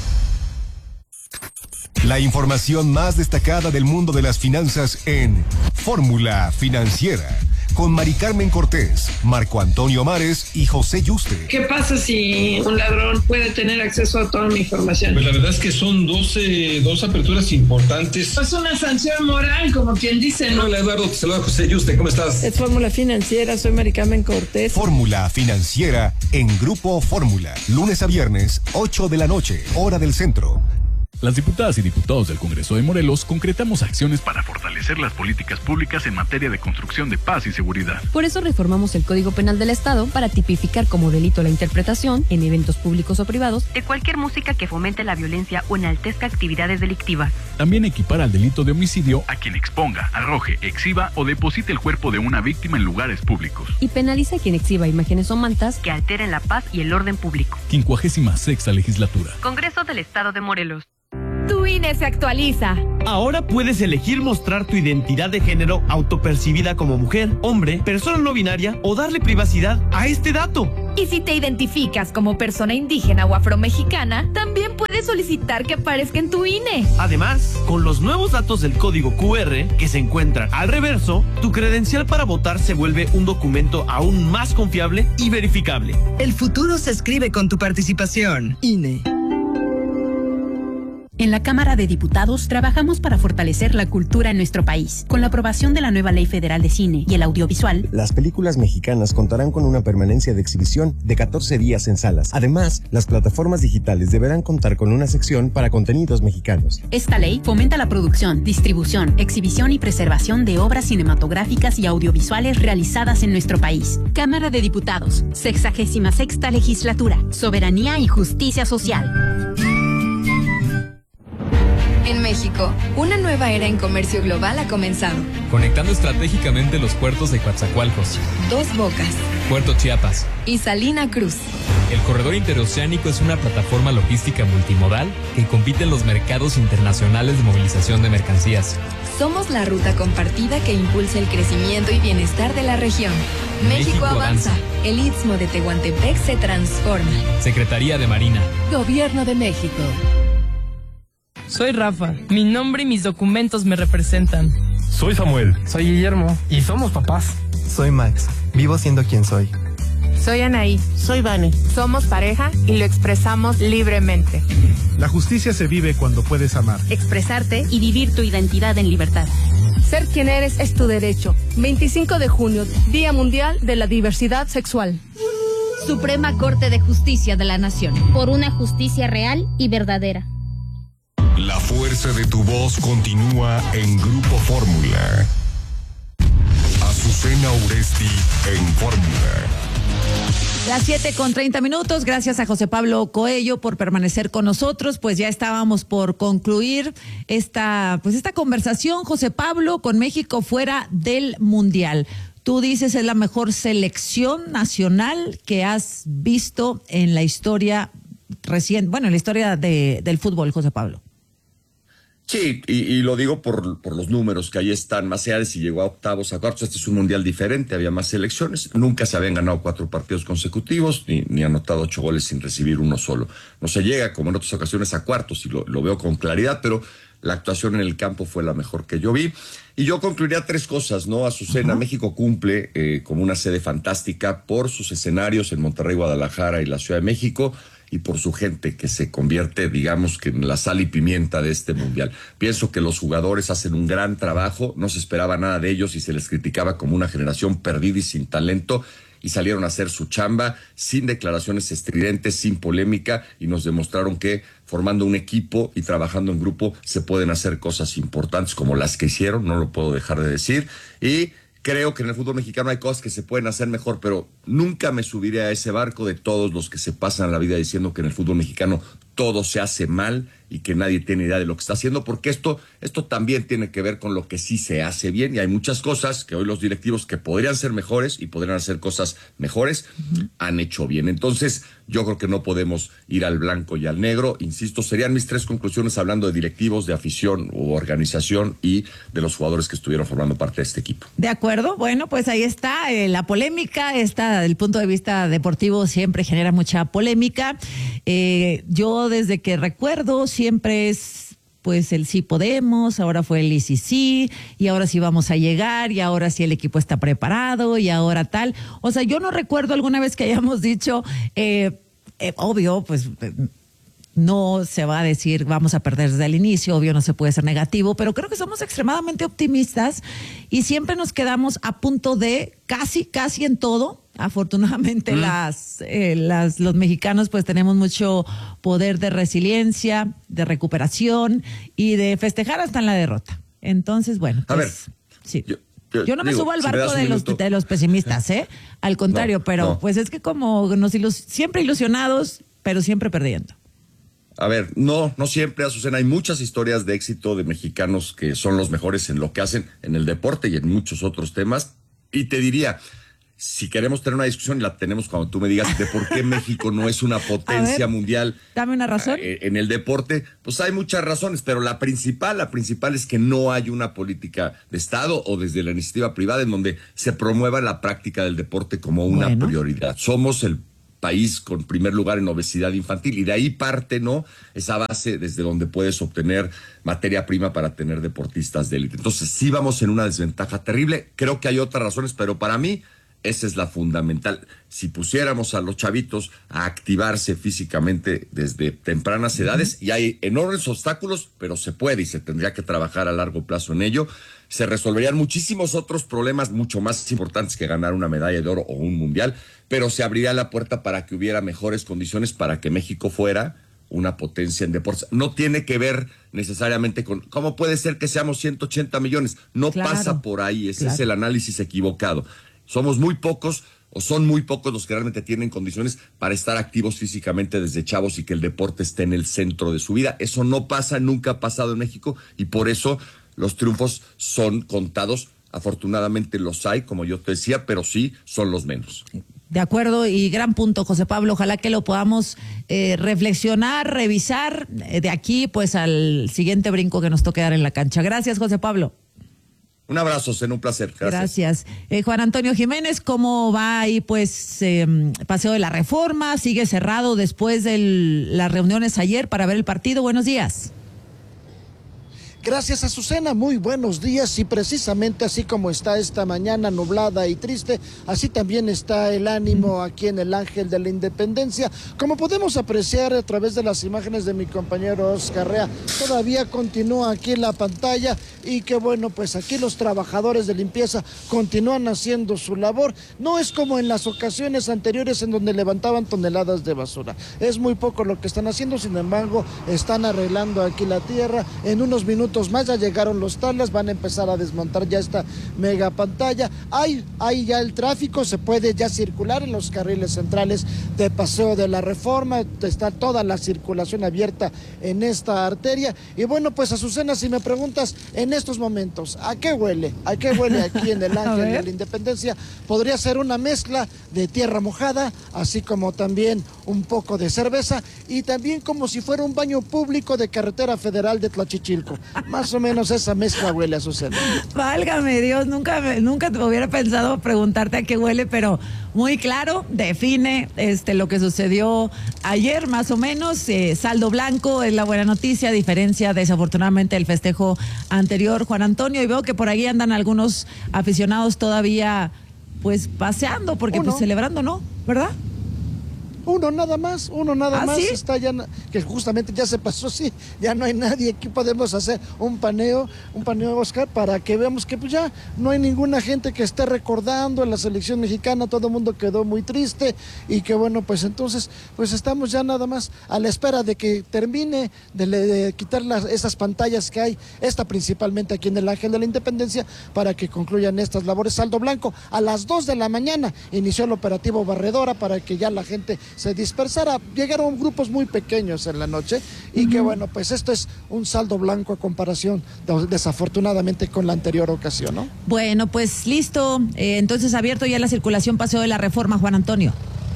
[SPEAKER 2] La información más destacada del mundo de las finanzas en Fórmula Financiera, con Mari Carmen Cortés, Marco Antonio Mares y José Yuste.
[SPEAKER 21] ¿Qué pasa si un ladrón puede tener acceso a toda mi información?
[SPEAKER 22] Pues la verdad es que son dos aperturas importantes.
[SPEAKER 21] Es una sanción moral, como quien dice, ¿no?
[SPEAKER 22] Hola Eduardo, te saluda José Yuste, ¿cómo estás?
[SPEAKER 21] Es Fórmula Financiera, soy Mari Carmen Cortés.
[SPEAKER 2] Fórmula Financiera en Grupo Fórmula, lunes a viernes, 8 de la noche, hora del centro.
[SPEAKER 5] Las diputadas y diputados del Congreso de Morelos concretamos acciones para fortalecer las políticas públicas en materia de construcción de paz y seguridad.
[SPEAKER 23] Por eso reformamos el Código Penal del Estado para tipificar como delito la interpretación, en eventos públicos o privados, de cualquier música que fomente la violencia o enaltezca actividades delictivas.
[SPEAKER 5] También equipara al delito de homicidio a quien exponga, arroje, exhiba o deposite el cuerpo de una víctima en lugares públicos.
[SPEAKER 23] Y penaliza a quien exhiba imágenes o mantas que alteren la paz y el orden público.
[SPEAKER 5] 56ª legislatura.
[SPEAKER 23] Congreso del Estado de Morelos.
[SPEAKER 24] Tu INE se actualiza.
[SPEAKER 25] Ahora puedes elegir mostrar tu identidad de género autopercibida como mujer, hombre, persona no binaria o darle privacidad a este dato.
[SPEAKER 24] Y si te identificas como persona indígena o afromexicana, también puedes solicitar que aparezca en tu INE.
[SPEAKER 25] Además, con los nuevos datos del código QR que se encuentran al reverso, tu credencial para votar se vuelve un documento aún más confiable y verificable.
[SPEAKER 26] El futuro se escribe con tu participación. INE.
[SPEAKER 23] En la Cámara de Diputados trabajamos para fortalecer la cultura en nuestro país. Con la aprobación de la nueva Ley Federal de Cine y el Audiovisual,
[SPEAKER 27] las películas mexicanas contarán con una permanencia de exhibición de 14 días en salas. Además, las plataformas digitales deberán contar con una sección para contenidos mexicanos.
[SPEAKER 23] Esta ley fomenta la producción, distribución, exhibición y preservación de obras cinematográficas y audiovisuales realizadas en nuestro país. Cámara de Diputados, 66ª Legislatura, Soberanía y Justicia Social.
[SPEAKER 24] En México, una nueva era en comercio global ha comenzado.
[SPEAKER 28] Conectando estratégicamente los puertos de Coatzacoalcos,
[SPEAKER 24] Dos Bocas,
[SPEAKER 28] Puerto Chiapas
[SPEAKER 24] y Salina Cruz.
[SPEAKER 28] El corredor interoceánico es una plataforma logística multimodal que compite en los mercados internacionales de movilización de mercancías.
[SPEAKER 24] Somos la ruta compartida que impulsa el crecimiento y bienestar de la región. México avanza. El Istmo de Tehuantepec se transforma.
[SPEAKER 28] Secretaría de Marina.
[SPEAKER 24] Gobierno de México.
[SPEAKER 29] Soy Rafa. Mi nombre y mis documentos me representan.
[SPEAKER 30] Soy Samuel.
[SPEAKER 29] Soy Guillermo. Y somos papás.
[SPEAKER 31] Soy Max. Vivo siendo quien soy.
[SPEAKER 32] Soy Anaí.
[SPEAKER 33] Soy Vane.
[SPEAKER 32] Somos pareja y lo expresamos libremente.
[SPEAKER 34] La justicia se vive cuando puedes amar,
[SPEAKER 23] expresarte y vivir tu identidad en libertad.
[SPEAKER 32] Ser quien eres es tu derecho. 25 de junio, Día Mundial de la Diversidad Sexual.
[SPEAKER 24] Suprema Corte de Justicia de la Nación.
[SPEAKER 35] Por una justicia real y verdadera.
[SPEAKER 2] La fuerza de tu voz continúa en Grupo Fórmula. Azucena Uresti en Fórmula.
[SPEAKER 6] Las 7:30. Gracias a José Pablo Coello por permanecer con nosotros. Pues ya estábamos por concluir esta conversación, José Pablo, con México fuera del Mundial. Tú dices es la mejor selección nacional que has visto en la historia reciente, en la historia del fútbol, José Pablo.
[SPEAKER 19] Sí, y lo digo por los números que ahí están, más allá de si llegó a octavos, a cuartos. Este es un mundial diferente, había más selecciones, nunca se habían ganado 4 partidos consecutivos, ni anotado 8 goles sin recibir uno solo. No se llega, como en otras ocasiones, a cuartos, y lo veo con claridad, pero la actuación en el campo fue la mejor que yo vi. Y yo concluiría 3 cosas, ¿no? Azucena, México cumple como una sede fantástica por sus escenarios en Monterrey, Guadalajara y la Ciudad de México, y por su gente, que se convierte, digamos, que en la sal y pimienta de este mundial. Pienso que los jugadores hacen un gran trabajo, no se esperaba nada de ellos y se les criticaba como una generación perdida y sin talento, y salieron a hacer su chamba sin declaraciones estridentes, sin polémica, y nos demostraron que formando un equipo y trabajando en grupo se pueden hacer cosas importantes como las que hicieron, no lo puedo dejar de decir. Y creo que en el fútbol mexicano hay cosas que se pueden hacer mejor, pero nunca me subiré a ese barco de todos los que se pasan la vida diciendo que en el fútbol mexicano todo se hace mal y que nadie tiene idea de lo que está haciendo, porque esto también tiene que ver con lo que sí se hace bien, y hay muchas cosas que hoy los directivos que podrían ser mejores y podrían hacer cosas mejores han hecho bien. Entonces yo creo que no podemos ir al blanco y al negro. Insisto, serían mis 3 conclusiones hablando de directivos, de afición u organización y de los jugadores que estuvieron formando parte de este equipo.
[SPEAKER 6] De acuerdo, bueno, pues ahí está la polémica. Esta, del punto de vista deportivo, siempre genera mucha polémica. Yo desde que recuerdo siempre es pues el sí podemos, ahora fue el sí, y ahora sí vamos a llegar, y ahora sí el equipo está preparado, y ahora tal. O sea, yo no recuerdo alguna vez que hayamos dicho, obvio, pues no se va a decir vamos a perder desde el inicio, obvio no se puede ser negativo, pero creo que somos extremadamente optimistas y siempre nos quedamos a punto de casi en todo. Afortunadamente los mexicanos pues tenemos mucho poder de resiliencia, de recuperación y de festejar hasta en la derrota. Entonces, bueno, pues, a ver, sí. Yo no me subo al barco de los pesimistas, al contrario, pero pues es que como siempre ilusionados, pero siempre perdiendo.
[SPEAKER 19] A ver, no siempre, Azucena. Hay muchas historias de éxito de mexicanos que son los mejores en lo que hacen en el deporte y en muchos otros temas. Y te diría, si queremos tener una discusión, y la tenemos cuando tú me digas de por qué México no es una potencia mundial.
[SPEAKER 6] Dame una razón.
[SPEAKER 19] En el deporte, pues hay muchas razones, pero la principal es que no hay una política de Estado o desde la iniciativa privada en donde se promueva la práctica del deporte como una prioridad. Somos el país con primer lugar en obesidad infantil y de ahí parte, ¿no?, esa base desde donde puedes obtener materia prima para tener deportistas de élite. Entonces sí vamos en una desventaja terrible. Creo que hay otras razones, pero para mí esa es la fundamental. Si pusiéramos a los chavitos a activarse físicamente desde tempranas edades, y hay enormes obstáculos, pero se puede y se tendría que trabajar a largo plazo en ello, se resolverían muchísimos otros problemas mucho más importantes que ganar una medalla de oro o un mundial, pero se abriría la puerta para que hubiera mejores condiciones para que México fuera una potencia en deportes. No tiene que ver necesariamente con cómo puede ser que seamos 180 millones. No pasa por ahí. Ese es el análisis equivocado. Somos muy pocos o son muy pocos los que realmente tienen condiciones para estar activos físicamente desde chavos y que el deporte esté en el centro de su vida. Eso no pasa, nunca ha pasado en México y por eso los triunfos son contados. Afortunadamente los hay, como yo te decía, pero sí son los menos.
[SPEAKER 6] De acuerdo, y gran punto, José Pablo. Ojalá que lo podamos reflexionar, revisar de aquí pues al siguiente brinco que nos toque dar en la cancha. Gracias, José Pablo.
[SPEAKER 19] Un abrazo, Zen, un placer.
[SPEAKER 6] Gracias. Juan Antonio Jiménez, ¿cómo va ahí pues Paseo de la Reforma? ¿Sigue cerrado después de las reuniones ayer para ver el partido? Buenos días.
[SPEAKER 1] Gracias, Azucena, muy buenos días, y precisamente así como está esta mañana nublada y triste, así también está el ánimo aquí en el Ángel de la Independencia. Como podemos apreciar a través de las imágenes de mi compañero Oscar Rea, todavía continúa aquí en la pantalla, y que bueno, pues aquí los trabajadores de limpieza continúan haciendo su labor. No es como en las ocasiones anteriores en donde levantaban toneladas de basura, es muy poco lo que están haciendo, sin embargo, están arreglando aquí la tierra. En unos minutos más ya llegaron los tablas, van a empezar a desmontar ya esta mega pantalla. Hay ya el tráfico, se puede ya circular en los carriles centrales de Paseo de la Reforma, está toda la circulación abierta en esta arteria. Y bueno, pues Azucena, si me preguntas en estos momentos, ¿a qué huele? ¿A qué huele aquí en el Ángel de la Independencia? Podría ser una mezcla de tierra mojada, así como también un poco de cerveza, y también como si fuera un baño público de carretera federal de Tlachichilco. Más o menos esa mezcla huele, Azucena.
[SPEAKER 6] Válgame Dios, nunca te hubiera pensado preguntarte a qué huele, pero muy claro, define lo que sucedió ayer, más o menos. Saldo blanco es la buena noticia, a diferencia desafortunadamente del festejo anterior, Juan Antonio, y veo que por ahí andan algunos aficionados todavía pues paseando, porque pues celebrando, ¿no? ¿Verdad?
[SPEAKER 1] Uno nada más,
[SPEAKER 6] ¿sí?
[SPEAKER 1] Está ya, que justamente ya se pasó, sí, ya no hay nadie. Aquí podemos hacer un paneo, Oscar, para que veamos que pues ya no hay ninguna gente que esté recordando a la selección mexicana. Todo el mundo quedó muy triste, y que bueno, pues entonces, pues estamos ya nada más a la espera de que termine de quitar esas pantallas que hay, esta principalmente aquí en el Ángel de la Independencia, para que concluyan estas labores. Saldo blanco, a las 2 de la mañana inició el operativo Barredora para que ya la gente se dispersara. Llegaron grupos muy pequeños en la noche, y que bueno, pues esto es un saldo blanco a comparación desafortunadamente con la anterior ocasión, ¿no?
[SPEAKER 6] Bueno, pues listo, entonces abierto ya la circulación Paseo de la Reforma, Juan Antonio.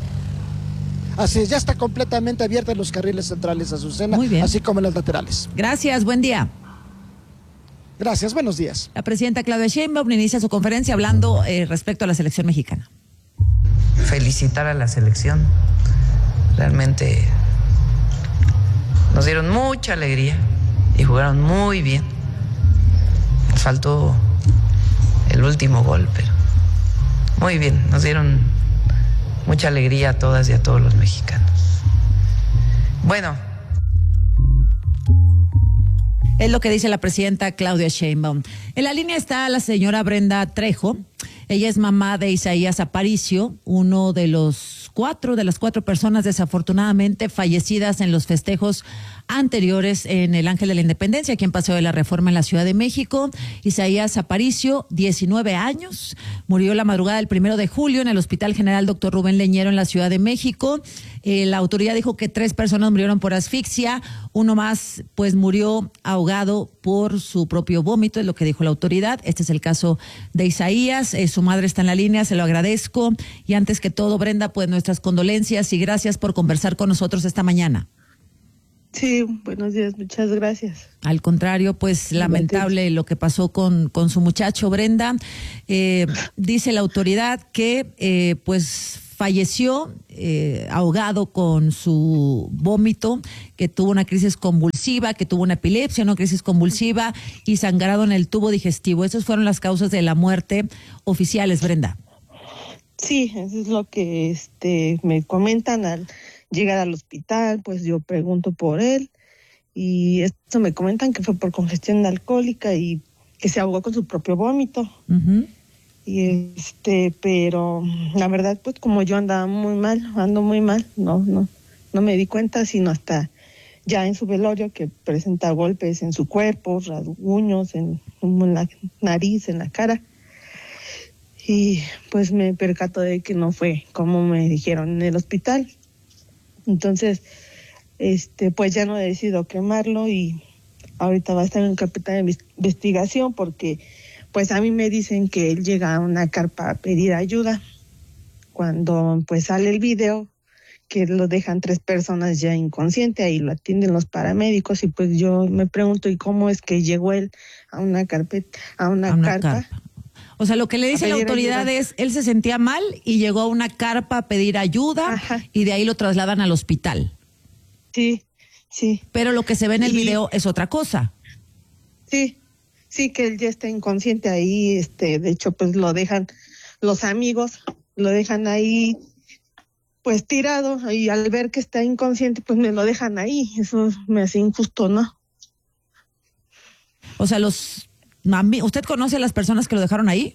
[SPEAKER 1] Así es, ya está completamente abierta en los carriles centrales, Azucena, así como en los laterales.
[SPEAKER 6] Gracias, buen día.
[SPEAKER 1] Gracias, buenos días.
[SPEAKER 6] La presidenta Claudia Sheinbaum inicia su conferencia hablando respecto a la selección mexicana.
[SPEAKER 3] Felicitar a la selección, realmente nos dieron mucha alegría y jugaron muy bien. Faltó el último gol, pero muy bien, nos dieron mucha alegría a todas y a todos los mexicanos. Bueno.
[SPEAKER 6] Es lo que dice la presidenta Claudia Sheinbaum. En la línea está la señora Brenda Trejo. Ella es mamá de Isaías Aparicio, uno de las cuatro personas desafortunadamente fallecidas en los festejos anteriores en el Ángel de la Independencia, aquí en Paseo de la Reforma en la Ciudad de México. Isaías Aparicio, 19 años, murió la madrugada del 1 de julio en el Hospital General Dr. Rubén Leñero en la Ciudad de México. La autoridad dijo que 3 personas murieron por asfixia, uno más pues murió ahogado por su propio vómito, es lo que dijo la autoridad. Este es el caso de Isaías. Su madre está en la línea, se lo agradezco. Y antes que todo, Brenda, pues nuestras condolencias y gracias por conversar con nosotros esta mañana.
[SPEAKER 4] Sí, buenos días, muchas gracias.
[SPEAKER 6] Al contrario, pues lamentable lo que pasó con su muchacho, Brenda. Dice la autoridad que pues falleció ahogado con su vómito, que tuvo una crisis convulsiva, que tuvo una epilepsia, una crisis convulsiva y sangrado en el tubo digestivo. Esas fueron las causas de la muerte oficiales, Brenda.
[SPEAKER 4] Sí, eso es lo que me comentan al llegar al hospital, pues yo pregunto por él y esto me comentan que fue por congestión alcohólica y que se ahogó con su propio vómito. Uh-huh. Y pero la verdad pues como yo ando muy mal, no me di cuenta sino hasta ya en su velorio que presenta golpes en su cuerpo, rasguños en la nariz, en la cara. Y pues me percato de que no fue como me dijeron en el hospital. Entonces, pues ya no he decidido quemarlo y ahorita va a estar en carpeta de investigación porque pues a mí me dicen que él llega a una carpa a pedir ayuda. Cuando pues sale el video que lo dejan 3 personas ya inconsciente, ahí lo atienden los paramédicos y pues yo me pregunto ¿y cómo es que llegó él a una carpeta, a una carpa?
[SPEAKER 6] O sea, lo que le dice la autoridad es, él se sentía mal y llegó a una carpa a pedir ayuda. Ajá. Y de ahí lo trasladan al hospital.
[SPEAKER 4] Sí, sí.
[SPEAKER 6] Pero lo que se ve en el video es otra cosa.
[SPEAKER 4] Sí, que él ya está inconsciente ahí, de hecho, pues lo dejan, los amigos lo dejan ahí, pues tirado, y al ver que está inconsciente, pues me lo dejan ahí. Eso me hace injusto, ¿no?
[SPEAKER 6] O sea, ¿usted conoce a las personas que lo dejaron ahí?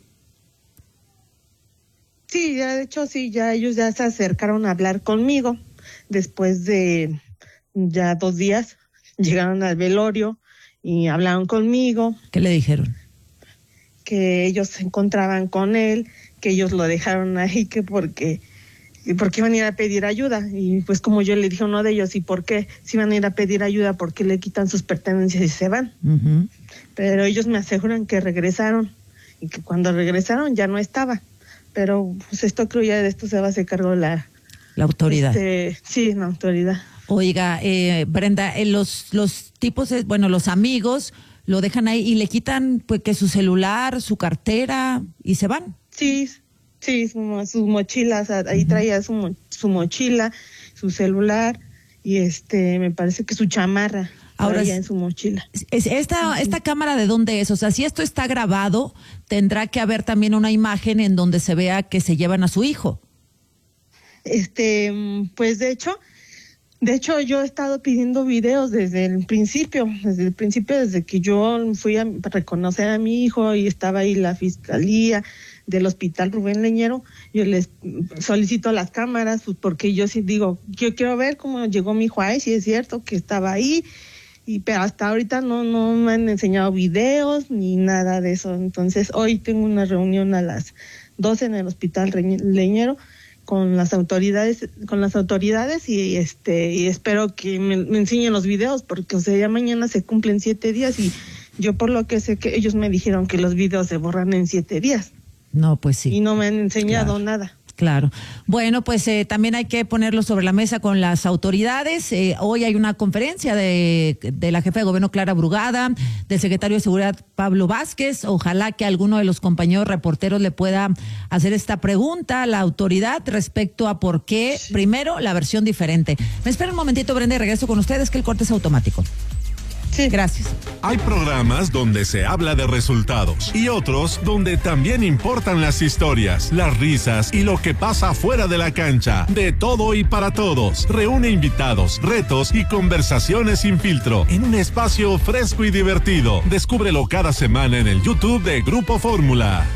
[SPEAKER 4] Sí, ya de hecho sí, ya ellos ya se acercaron a hablar conmigo. Después de ya 2 días llegaron al velorio y hablaron conmigo.
[SPEAKER 6] ¿Qué le dijeron?
[SPEAKER 4] Que ellos se encontraban con él, que ellos lo dejaron ahí, que porque iban a ir a pedir ayuda. Y pues como yo le dije a uno de ellos, ¿y por qué? Si van a ir a pedir ayuda, ¿por qué le quitan sus pertenencias y se van? Uh-huh. Pero ellos me aseguran que regresaron y que cuando regresaron ya no estaba. Pero pues esto creo ya de esto se va a hacer cargo la
[SPEAKER 6] autoridad.
[SPEAKER 4] Sí, la autoridad.
[SPEAKER 6] Oiga, Brenda, los tipos, los amigos lo dejan ahí y le quitan pues que su celular, su cartera y se van.
[SPEAKER 4] Sí, sus mochilas, ahí traía su mochila, su celular y me parece que su chamarra. Ahora en su mochila.
[SPEAKER 6] ¿Esta cámara de dónde es? O sea, si esto está grabado, tendrá que haber también una imagen en donde se vea que se llevan a su hijo.
[SPEAKER 4] Pues de hecho yo he estado pidiendo videos desde el principio, desde que yo fui a reconocer a mi hijo y estaba ahí la fiscalía del Hospital Rubén Leñero. Yo les solicito las cámaras porque yo sí digo, yo quiero ver cómo llegó mi hijo ahí, si es cierto que estaba ahí. Pero hasta ahorita no me han enseñado videos ni nada de eso. Entonces hoy tengo una reunión a las 12 en el Hospital Leñero con las autoridades y espero que me enseñen los videos porque ya mañana se cumplen 7 días y yo por lo que sé que ellos me dijeron que los videos se borran en 7 días.
[SPEAKER 6] No, pues sí.
[SPEAKER 4] Y no me han enseñado nada.
[SPEAKER 6] Claro. Bueno, pues también hay que ponerlo sobre la mesa con las autoridades. Hoy hay una conferencia de la jefa de gobierno Clara Brugada, del secretario de Seguridad Pablo Vázquez. Ojalá que alguno de los compañeros reporteros le pueda hacer esta pregunta a la autoridad respecto a por qué, primero, la versión diferente. Me espera un momentito, Brenda, y regreso con ustedes, que el corte es automático. Sí. Gracias.
[SPEAKER 7] Hay programas donde se habla de resultados y otros donde también importan las historias, las risas y lo que pasa fuera de la cancha. De todo y para todos. Reúne invitados, retos y conversaciones sin filtro en un espacio fresco y divertido. Descúbrelo cada semana en el YouTube de Grupo Fórmula.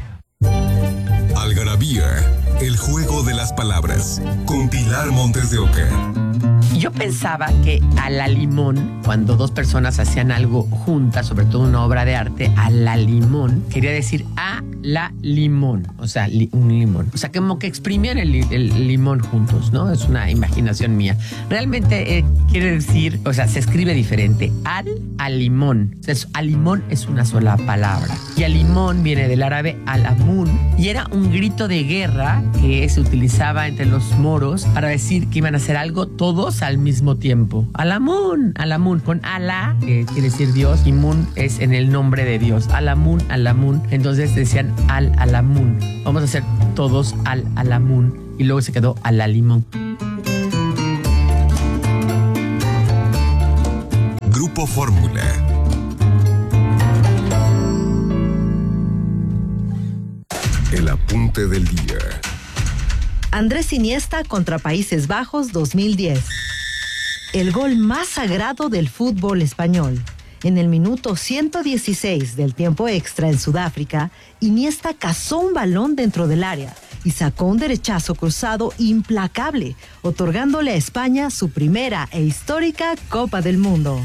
[SPEAKER 2] Algarabía, el juego de las palabras, con Pilar Montes de Oca.
[SPEAKER 3] Yo pensaba que a la limón, cuando dos personas hacían algo juntas, sobre todo una obra de arte, a la limón, quería decir a la limón, o sea, un limón. O sea, como que exprimían el limón juntos, ¿no? Es una imaginación mía. Realmente quiere decir, o sea, se escribe diferente. Al limón. O sea, al limón es una sola palabra. Y al limón viene del árabe al-amun, y era un grito de guerra que se utilizaba entre los moros para decir que iban a hacer algo todos al mismo tiempo. Al-amun, con Alá, que quiere decir Dios, y Mun es en el nombre de Dios. Al-amun. Entonces decían al-amun. Vamos a hacer todos al-amun. Y luego se quedó al-limón.
[SPEAKER 2] Grupo Fórmula. El apunte del día.
[SPEAKER 8] Andrés Iniesta contra Países Bajos 2010. El gol más sagrado del fútbol español. En el minuto 116 del tiempo extra en Sudáfrica, Iniesta cazó un balón dentro del área y sacó un derechazo cruzado implacable, otorgándole a España su primera e histórica Copa del Mundo.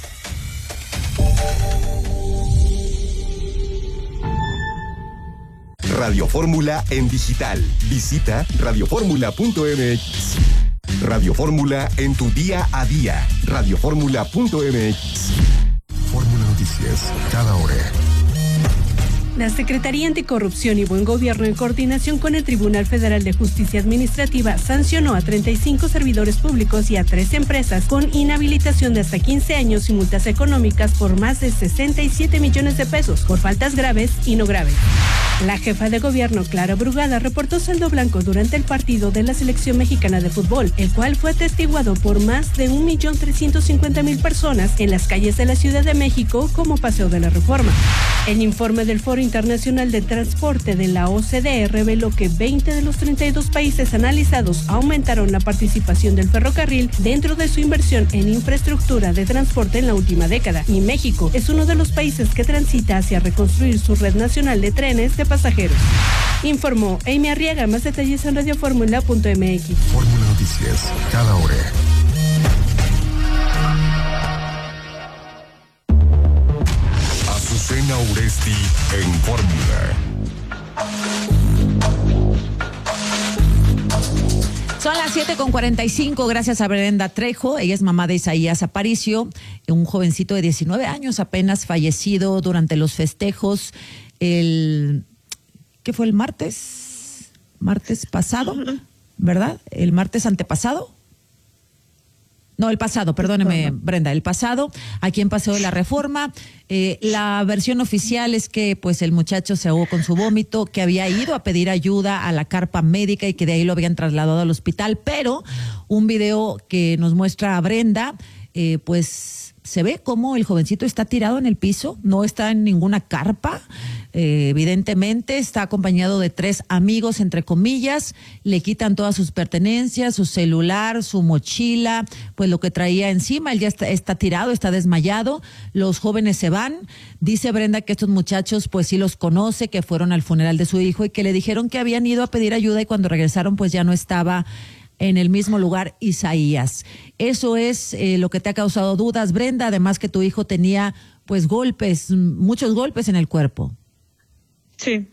[SPEAKER 2] Radio Fórmula en digital. Visita radioformula.mx. Radio Fórmula en tu día a día. Radioformula.mx. Fórmula Noticias, cada hora.
[SPEAKER 9] La Secretaría Anticorrupción y Buen Gobierno, en coordinación con el Tribunal Federal de Justicia Administrativa, sancionó a 35 servidores públicos y a 3 empresas con inhabilitación de hasta 15 años y multas económicas por más de 67 millones de pesos por faltas graves y no graves. La jefa de gobierno, Clara Brugada, reportó saldo blanco durante el partido de la selección mexicana de fútbol, el cual fue atestiguado por más de 1.350.000 personas en las calles de la Ciudad de México como Paseo de la Reforma. El informe del Foro Internacional de Transporte de la OCDE reveló que 20 de los 32 países analizados aumentaron la participación del ferrocarril dentro de su inversión en infraestructura de transporte en la última década, y México es uno de los países que transita hacia reconstruir su red nacional de trenes de pasajeros. Informó Amy Arriaga. Más detalles en radioformula.mx.
[SPEAKER 2] Fórmula Noticias, cada hora. Azucena Uresti en Fórmula.
[SPEAKER 6] Son las 7:45, gracias a Brenda Trejo. Ella es mamá de Isaías Aparicio, un jovencito de 19 años apenas fallecido durante los festejos ¿qué fue el martes? Martes pasado, ¿verdad? El martes antepasado. No, el pasado, perdóneme, Brenda, el pasado, aquí en Paseo de la Reforma. La versión oficial es que pues el muchacho se ahogó con su vómito, que había ido a pedir ayuda a la carpa médica y que de ahí lo habían trasladado al hospital, pero un video que nos muestra a Brenda, pues se ve como el jovencito está tirado en el piso, no está en ninguna carpa. Evidentemente está acompañado de 3 amigos, entre comillas, le quitan todas sus pertenencias, su celular, su mochila, pues lo que traía encima. Él ya está tirado, está desmayado, los jóvenes se van. Dice Brenda que estos muchachos pues sí los conoce, que fueron al funeral de su hijo y que le dijeron que habían ido a pedir ayuda y cuando regresaron pues ya no estaba en el mismo lugar Isaías. Eso es lo que te ha causado dudas, Brenda, además que tu hijo tenía pues golpes, muchos golpes en el cuerpo.
[SPEAKER 4] Sí.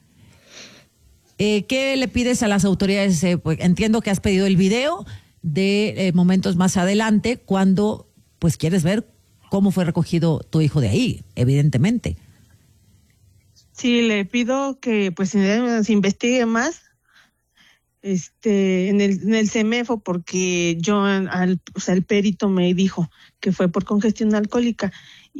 [SPEAKER 6] ¿Qué le pides a las autoridades? Pues entiendo que has pedido el video de momentos más adelante, cuando pues quieres ver cómo fue recogido tu hijo de ahí, evidentemente.
[SPEAKER 4] Sí, le pido que pues se investigue más en el CEMEFO, porque yo el perito me dijo que fue por congestión alcohólica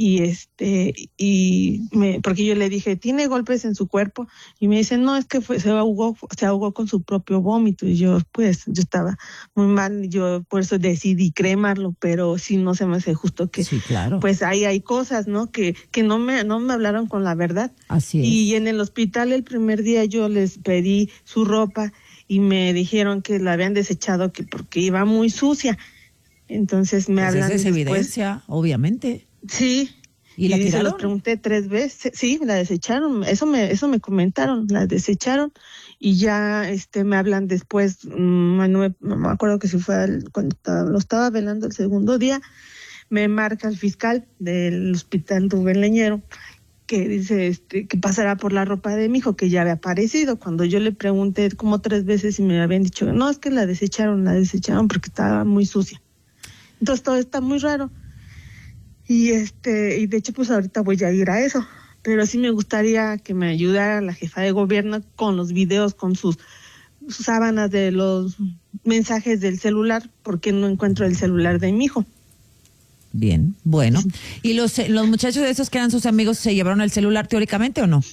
[SPEAKER 4] porque yo le dije, ¿tiene golpes en su cuerpo? Y me dice, no, es que se ahogó con su propio vómito. Y yo estaba muy mal, yo por eso decidí cremarlo, pero sí no se me hace justo que,
[SPEAKER 6] sí, claro.
[SPEAKER 4] Pues ahí hay cosas, ¿no? Que no me hablaron con la verdad.
[SPEAKER 6] Así es.
[SPEAKER 4] Y en el hospital el primer día yo les pedí su ropa y me dijeron que la habían desechado porque iba muy sucia. Entonces me hablan
[SPEAKER 6] después. Esa es
[SPEAKER 4] después.
[SPEAKER 6] Evidencia, obviamente.
[SPEAKER 4] Sí.
[SPEAKER 6] ¿Y la tiraron?
[SPEAKER 4] Se los pregunté 3 veces. Sí, la desecharon. Eso me comentaron. La desecharon y ya me hablan después. No me acuerdo que si fue cuando lo estaba velando el segundo día. Me marca el fiscal del hospital Rubén Leñero, que dice que pasará por la ropa de mi hijo, que ya había aparecido. Cuando yo le pregunté como 3 veces y me habían dicho, no, es que la desecharon porque estaba muy sucia. Entonces todo está muy raro. Y de hecho pues ahorita voy a ir a eso. Pero sí me gustaría que me ayudara la jefa de gobierno con los videos, con sus sábanas de los mensajes del celular, porque no encuentro el celular de mi hijo.
[SPEAKER 6] Bien, bueno. ¿Y los muchachos de esos que eran sus amigos se llevaron el celular teóricamente o no?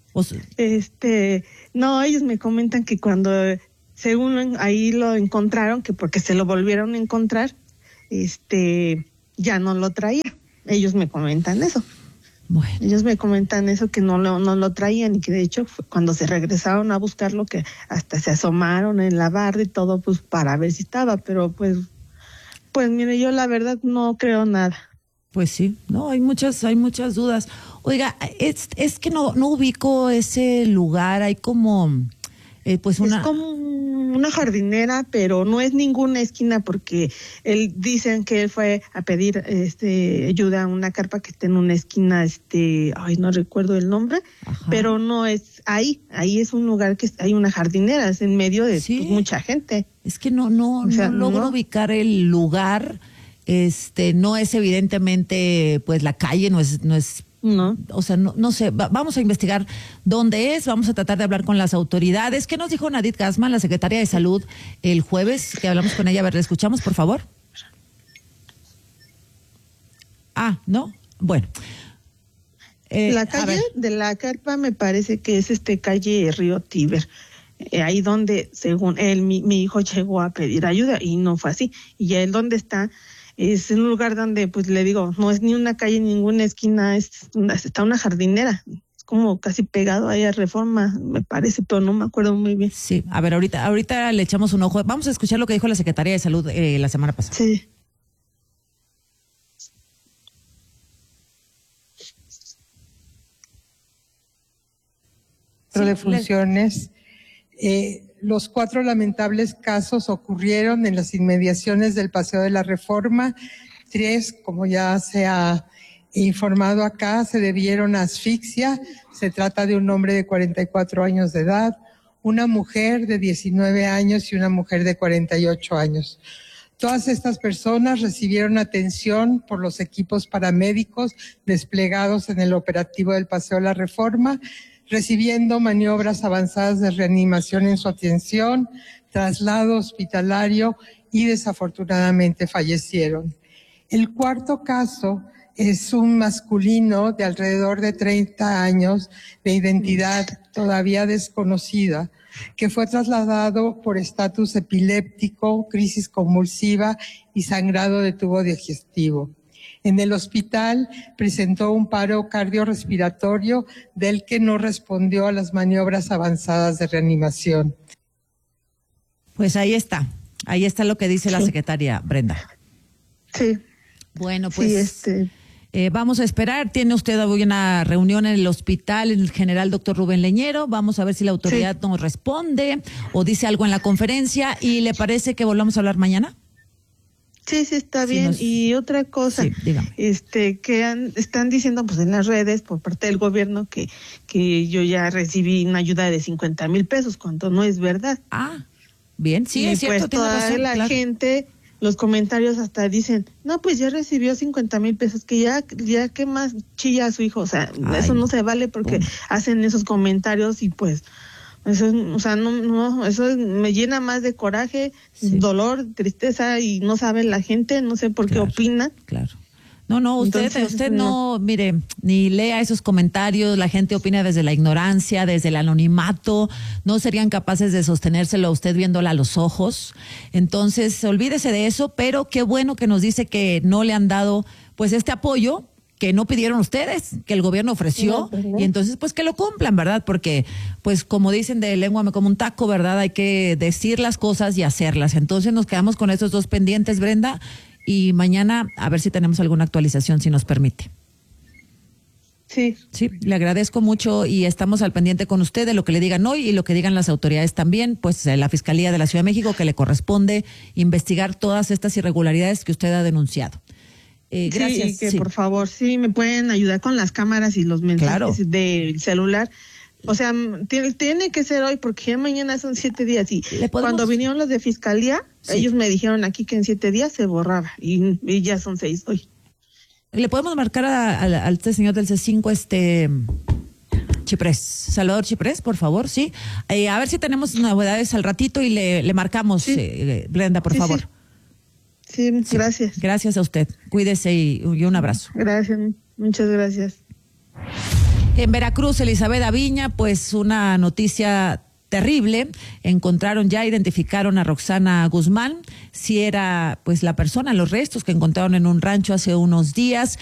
[SPEAKER 4] No, ellos me comentan que cuando según ahí lo encontraron, que porque se lo volvieron a encontrar, ya no lo traía. Ellos me comentan eso.
[SPEAKER 6] Bueno.
[SPEAKER 4] Ellos me comentan eso, que no lo traían, y que de hecho cuando se regresaron a buscarlo, que hasta se asomaron en la barra y todo, pues para ver si estaba, pero pues mire, yo la verdad no creo nada.
[SPEAKER 6] Pues sí, no, hay muchas dudas. Oiga, es que no ubico ese lugar, hay como es
[SPEAKER 4] como una jardinera, pero no es ninguna esquina, porque dicen que él fue a pedir ayuda a una carpa que está en una esquina, no recuerdo el nombre. Ajá. Pero no es ahí es un lugar que hay una jardinera, es en medio de pues, mucha gente.
[SPEAKER 6] Es que no logro ubicar el lugar. No es evidentemente pues la calle, no es
[SPEAKER 4] no.
[SPEAKER 6] O sea, no sé, vamos a investigar dónde es, vamos a tratar de hablar con las autoridades. ¿Qué nos dijo Nadit Gassman, la secretaria de Salud, el jueves que hablamos con ella? A ver, ¿la escuchamos, por favor? ¿No? Bueno.
[SPEAKER 4] La calle de la carpa me parece que es calle Río Tíber. Ahí donde, según él, mi hijo llegó a pedir ayuda y no fue así. Y él donde está es un lugar donde, pues le digo, no es ni una calle, ni ninguna esquina, está una jardinera. Es como casi pegado ahí a Reforma, me parece, pero no me acuerdo muy bien.
[SPEAKER 6] Sí, a ver, ahorita le echamos un ojo. Vamos a escuchar lo que dijo la Secretaría de Salud la semana pasada.
[SPEAKER 4] Sí.
[SPEAKER 5] De funciones. Los 4 lamentables casos ocurrieron en las inmediaciones del Paseo de la Reforma. 3, como ya se ha informado acá, se debieron a asfixia. Se trata de un hombre de 44 años de edad, una mujer de 19 años y una mujer de 48 años. Todas estas personas recibieron atención por los equipos paramédicos desplegados en el operativo del Paseo de la Reforma, recibiendo maniobras avanzadas de reanimación en su atención, traslado hospitalario y desafortunadamente fallecieron. El 4º caso es un masculino de alrededor de 30 años, de identidad todavía desconocida, que fue trasladado por estatus epiléptico, crisis convulsiva y sangrado de tubo digestivo. En el hospital presentó un paro cardiorrespiratorio del que no respondió a las maniobras avanzadas de reanimación.
[SPEAKER 6] Pues ahí está lo que dice la secretaria, Brenda.
[SPEAKER 4] Sí.
[SPEAKER 6] Bueno, pues vamos a esperar. Tiene usted hoy una reunión en el hospital, en el general doctor Rubén Leñero. Vamos a ver si la autoridad nos responde o dice algo en la conferencia. ¿Y le parece que volvamos a hablar mañana?
[SPEAKER 4] Sí, está bien. Y otra cosa, que están diciendo pues en las redes por parte del gobierno que yo ya recibí una ayuda de 50,000 pesos, cuando no es verdad.
[SPEAKER 6] Bien, sí, es cierto,
[SPEAKER 4] pues toda razón, la gente, los comentarios hasta dicen, no, pues ya recibió 50,000 pesos, que ya qué más chilla a su hijo. O sea, eso no se vale, porque hacen esos comentarios y pues Eso, o sea, no, eso me llena más de coraje, dolor, tristeza, y no sabe la gente, no sé por qué opina.
[SPEAKER 6] Claro. No, usted no, mire, ni lea esos comentarios, la gente opina desde la ignorancia, desde el anonimato, no serían capaces de sostenérselo a usted viéndola a los ojos. Entonces, olvídese de eso, pero qué bueno que nos dice que no le han dado pues este apoyo que no pidieron ustedes, que el gobierno ofreció, y entonces pues que lo cumplan, ¿verdad? Porque pues como dicen, de lengua me como un taco, ¿verdad? Hay que decir las cosas y hacerlas. Entonces nos quedamos con estos dos pendientes, Brenda, y mañana a ver si tenemos alguna actualización, si nos permite.
[SPEAKER 4] Sí,
[SPEAKER 6] le agradezco mucho y estamos al pendiente con usted de lo que le digan hoy y lo que digan las autoridades también, pues la Fiscalía de la Ciudad de México, que le corresponde investigar todas estas irregularidades que usted ha denunciado. Gracias.
[SPEAKER 4] Sí, por favor, me pueden ayudar con las cámaras y los mensajes del celular. O sea, tiene que ser hoy porque ya mañana son 7 días y cuando vinieron los de Fiscalía, ellos me dijeron aquí que en 7 días se borraba y ya son 6 hoy.
[SPEAKER 6] Le podemos marcar al señor del C5, Chiprés, Salvador Chiprés, por favor, sí. A ver si tenemos novedades al ratito y le marcamos, Brenda, por favor.
[SPEAKER 4] Sí, gracias.
[SPEAKER 6] Gracias a usted. Cuídese y un abrazo.
[SPEAKER 4] Gracias, muchas gracias.
[SPEAKER 6] En Veracruz, Elizabeth Aviña, pues una noticia terrible. Identificaron a Roxana Guzmán, si era pues la persona, los restos que encontraron en un rancho hace unos días.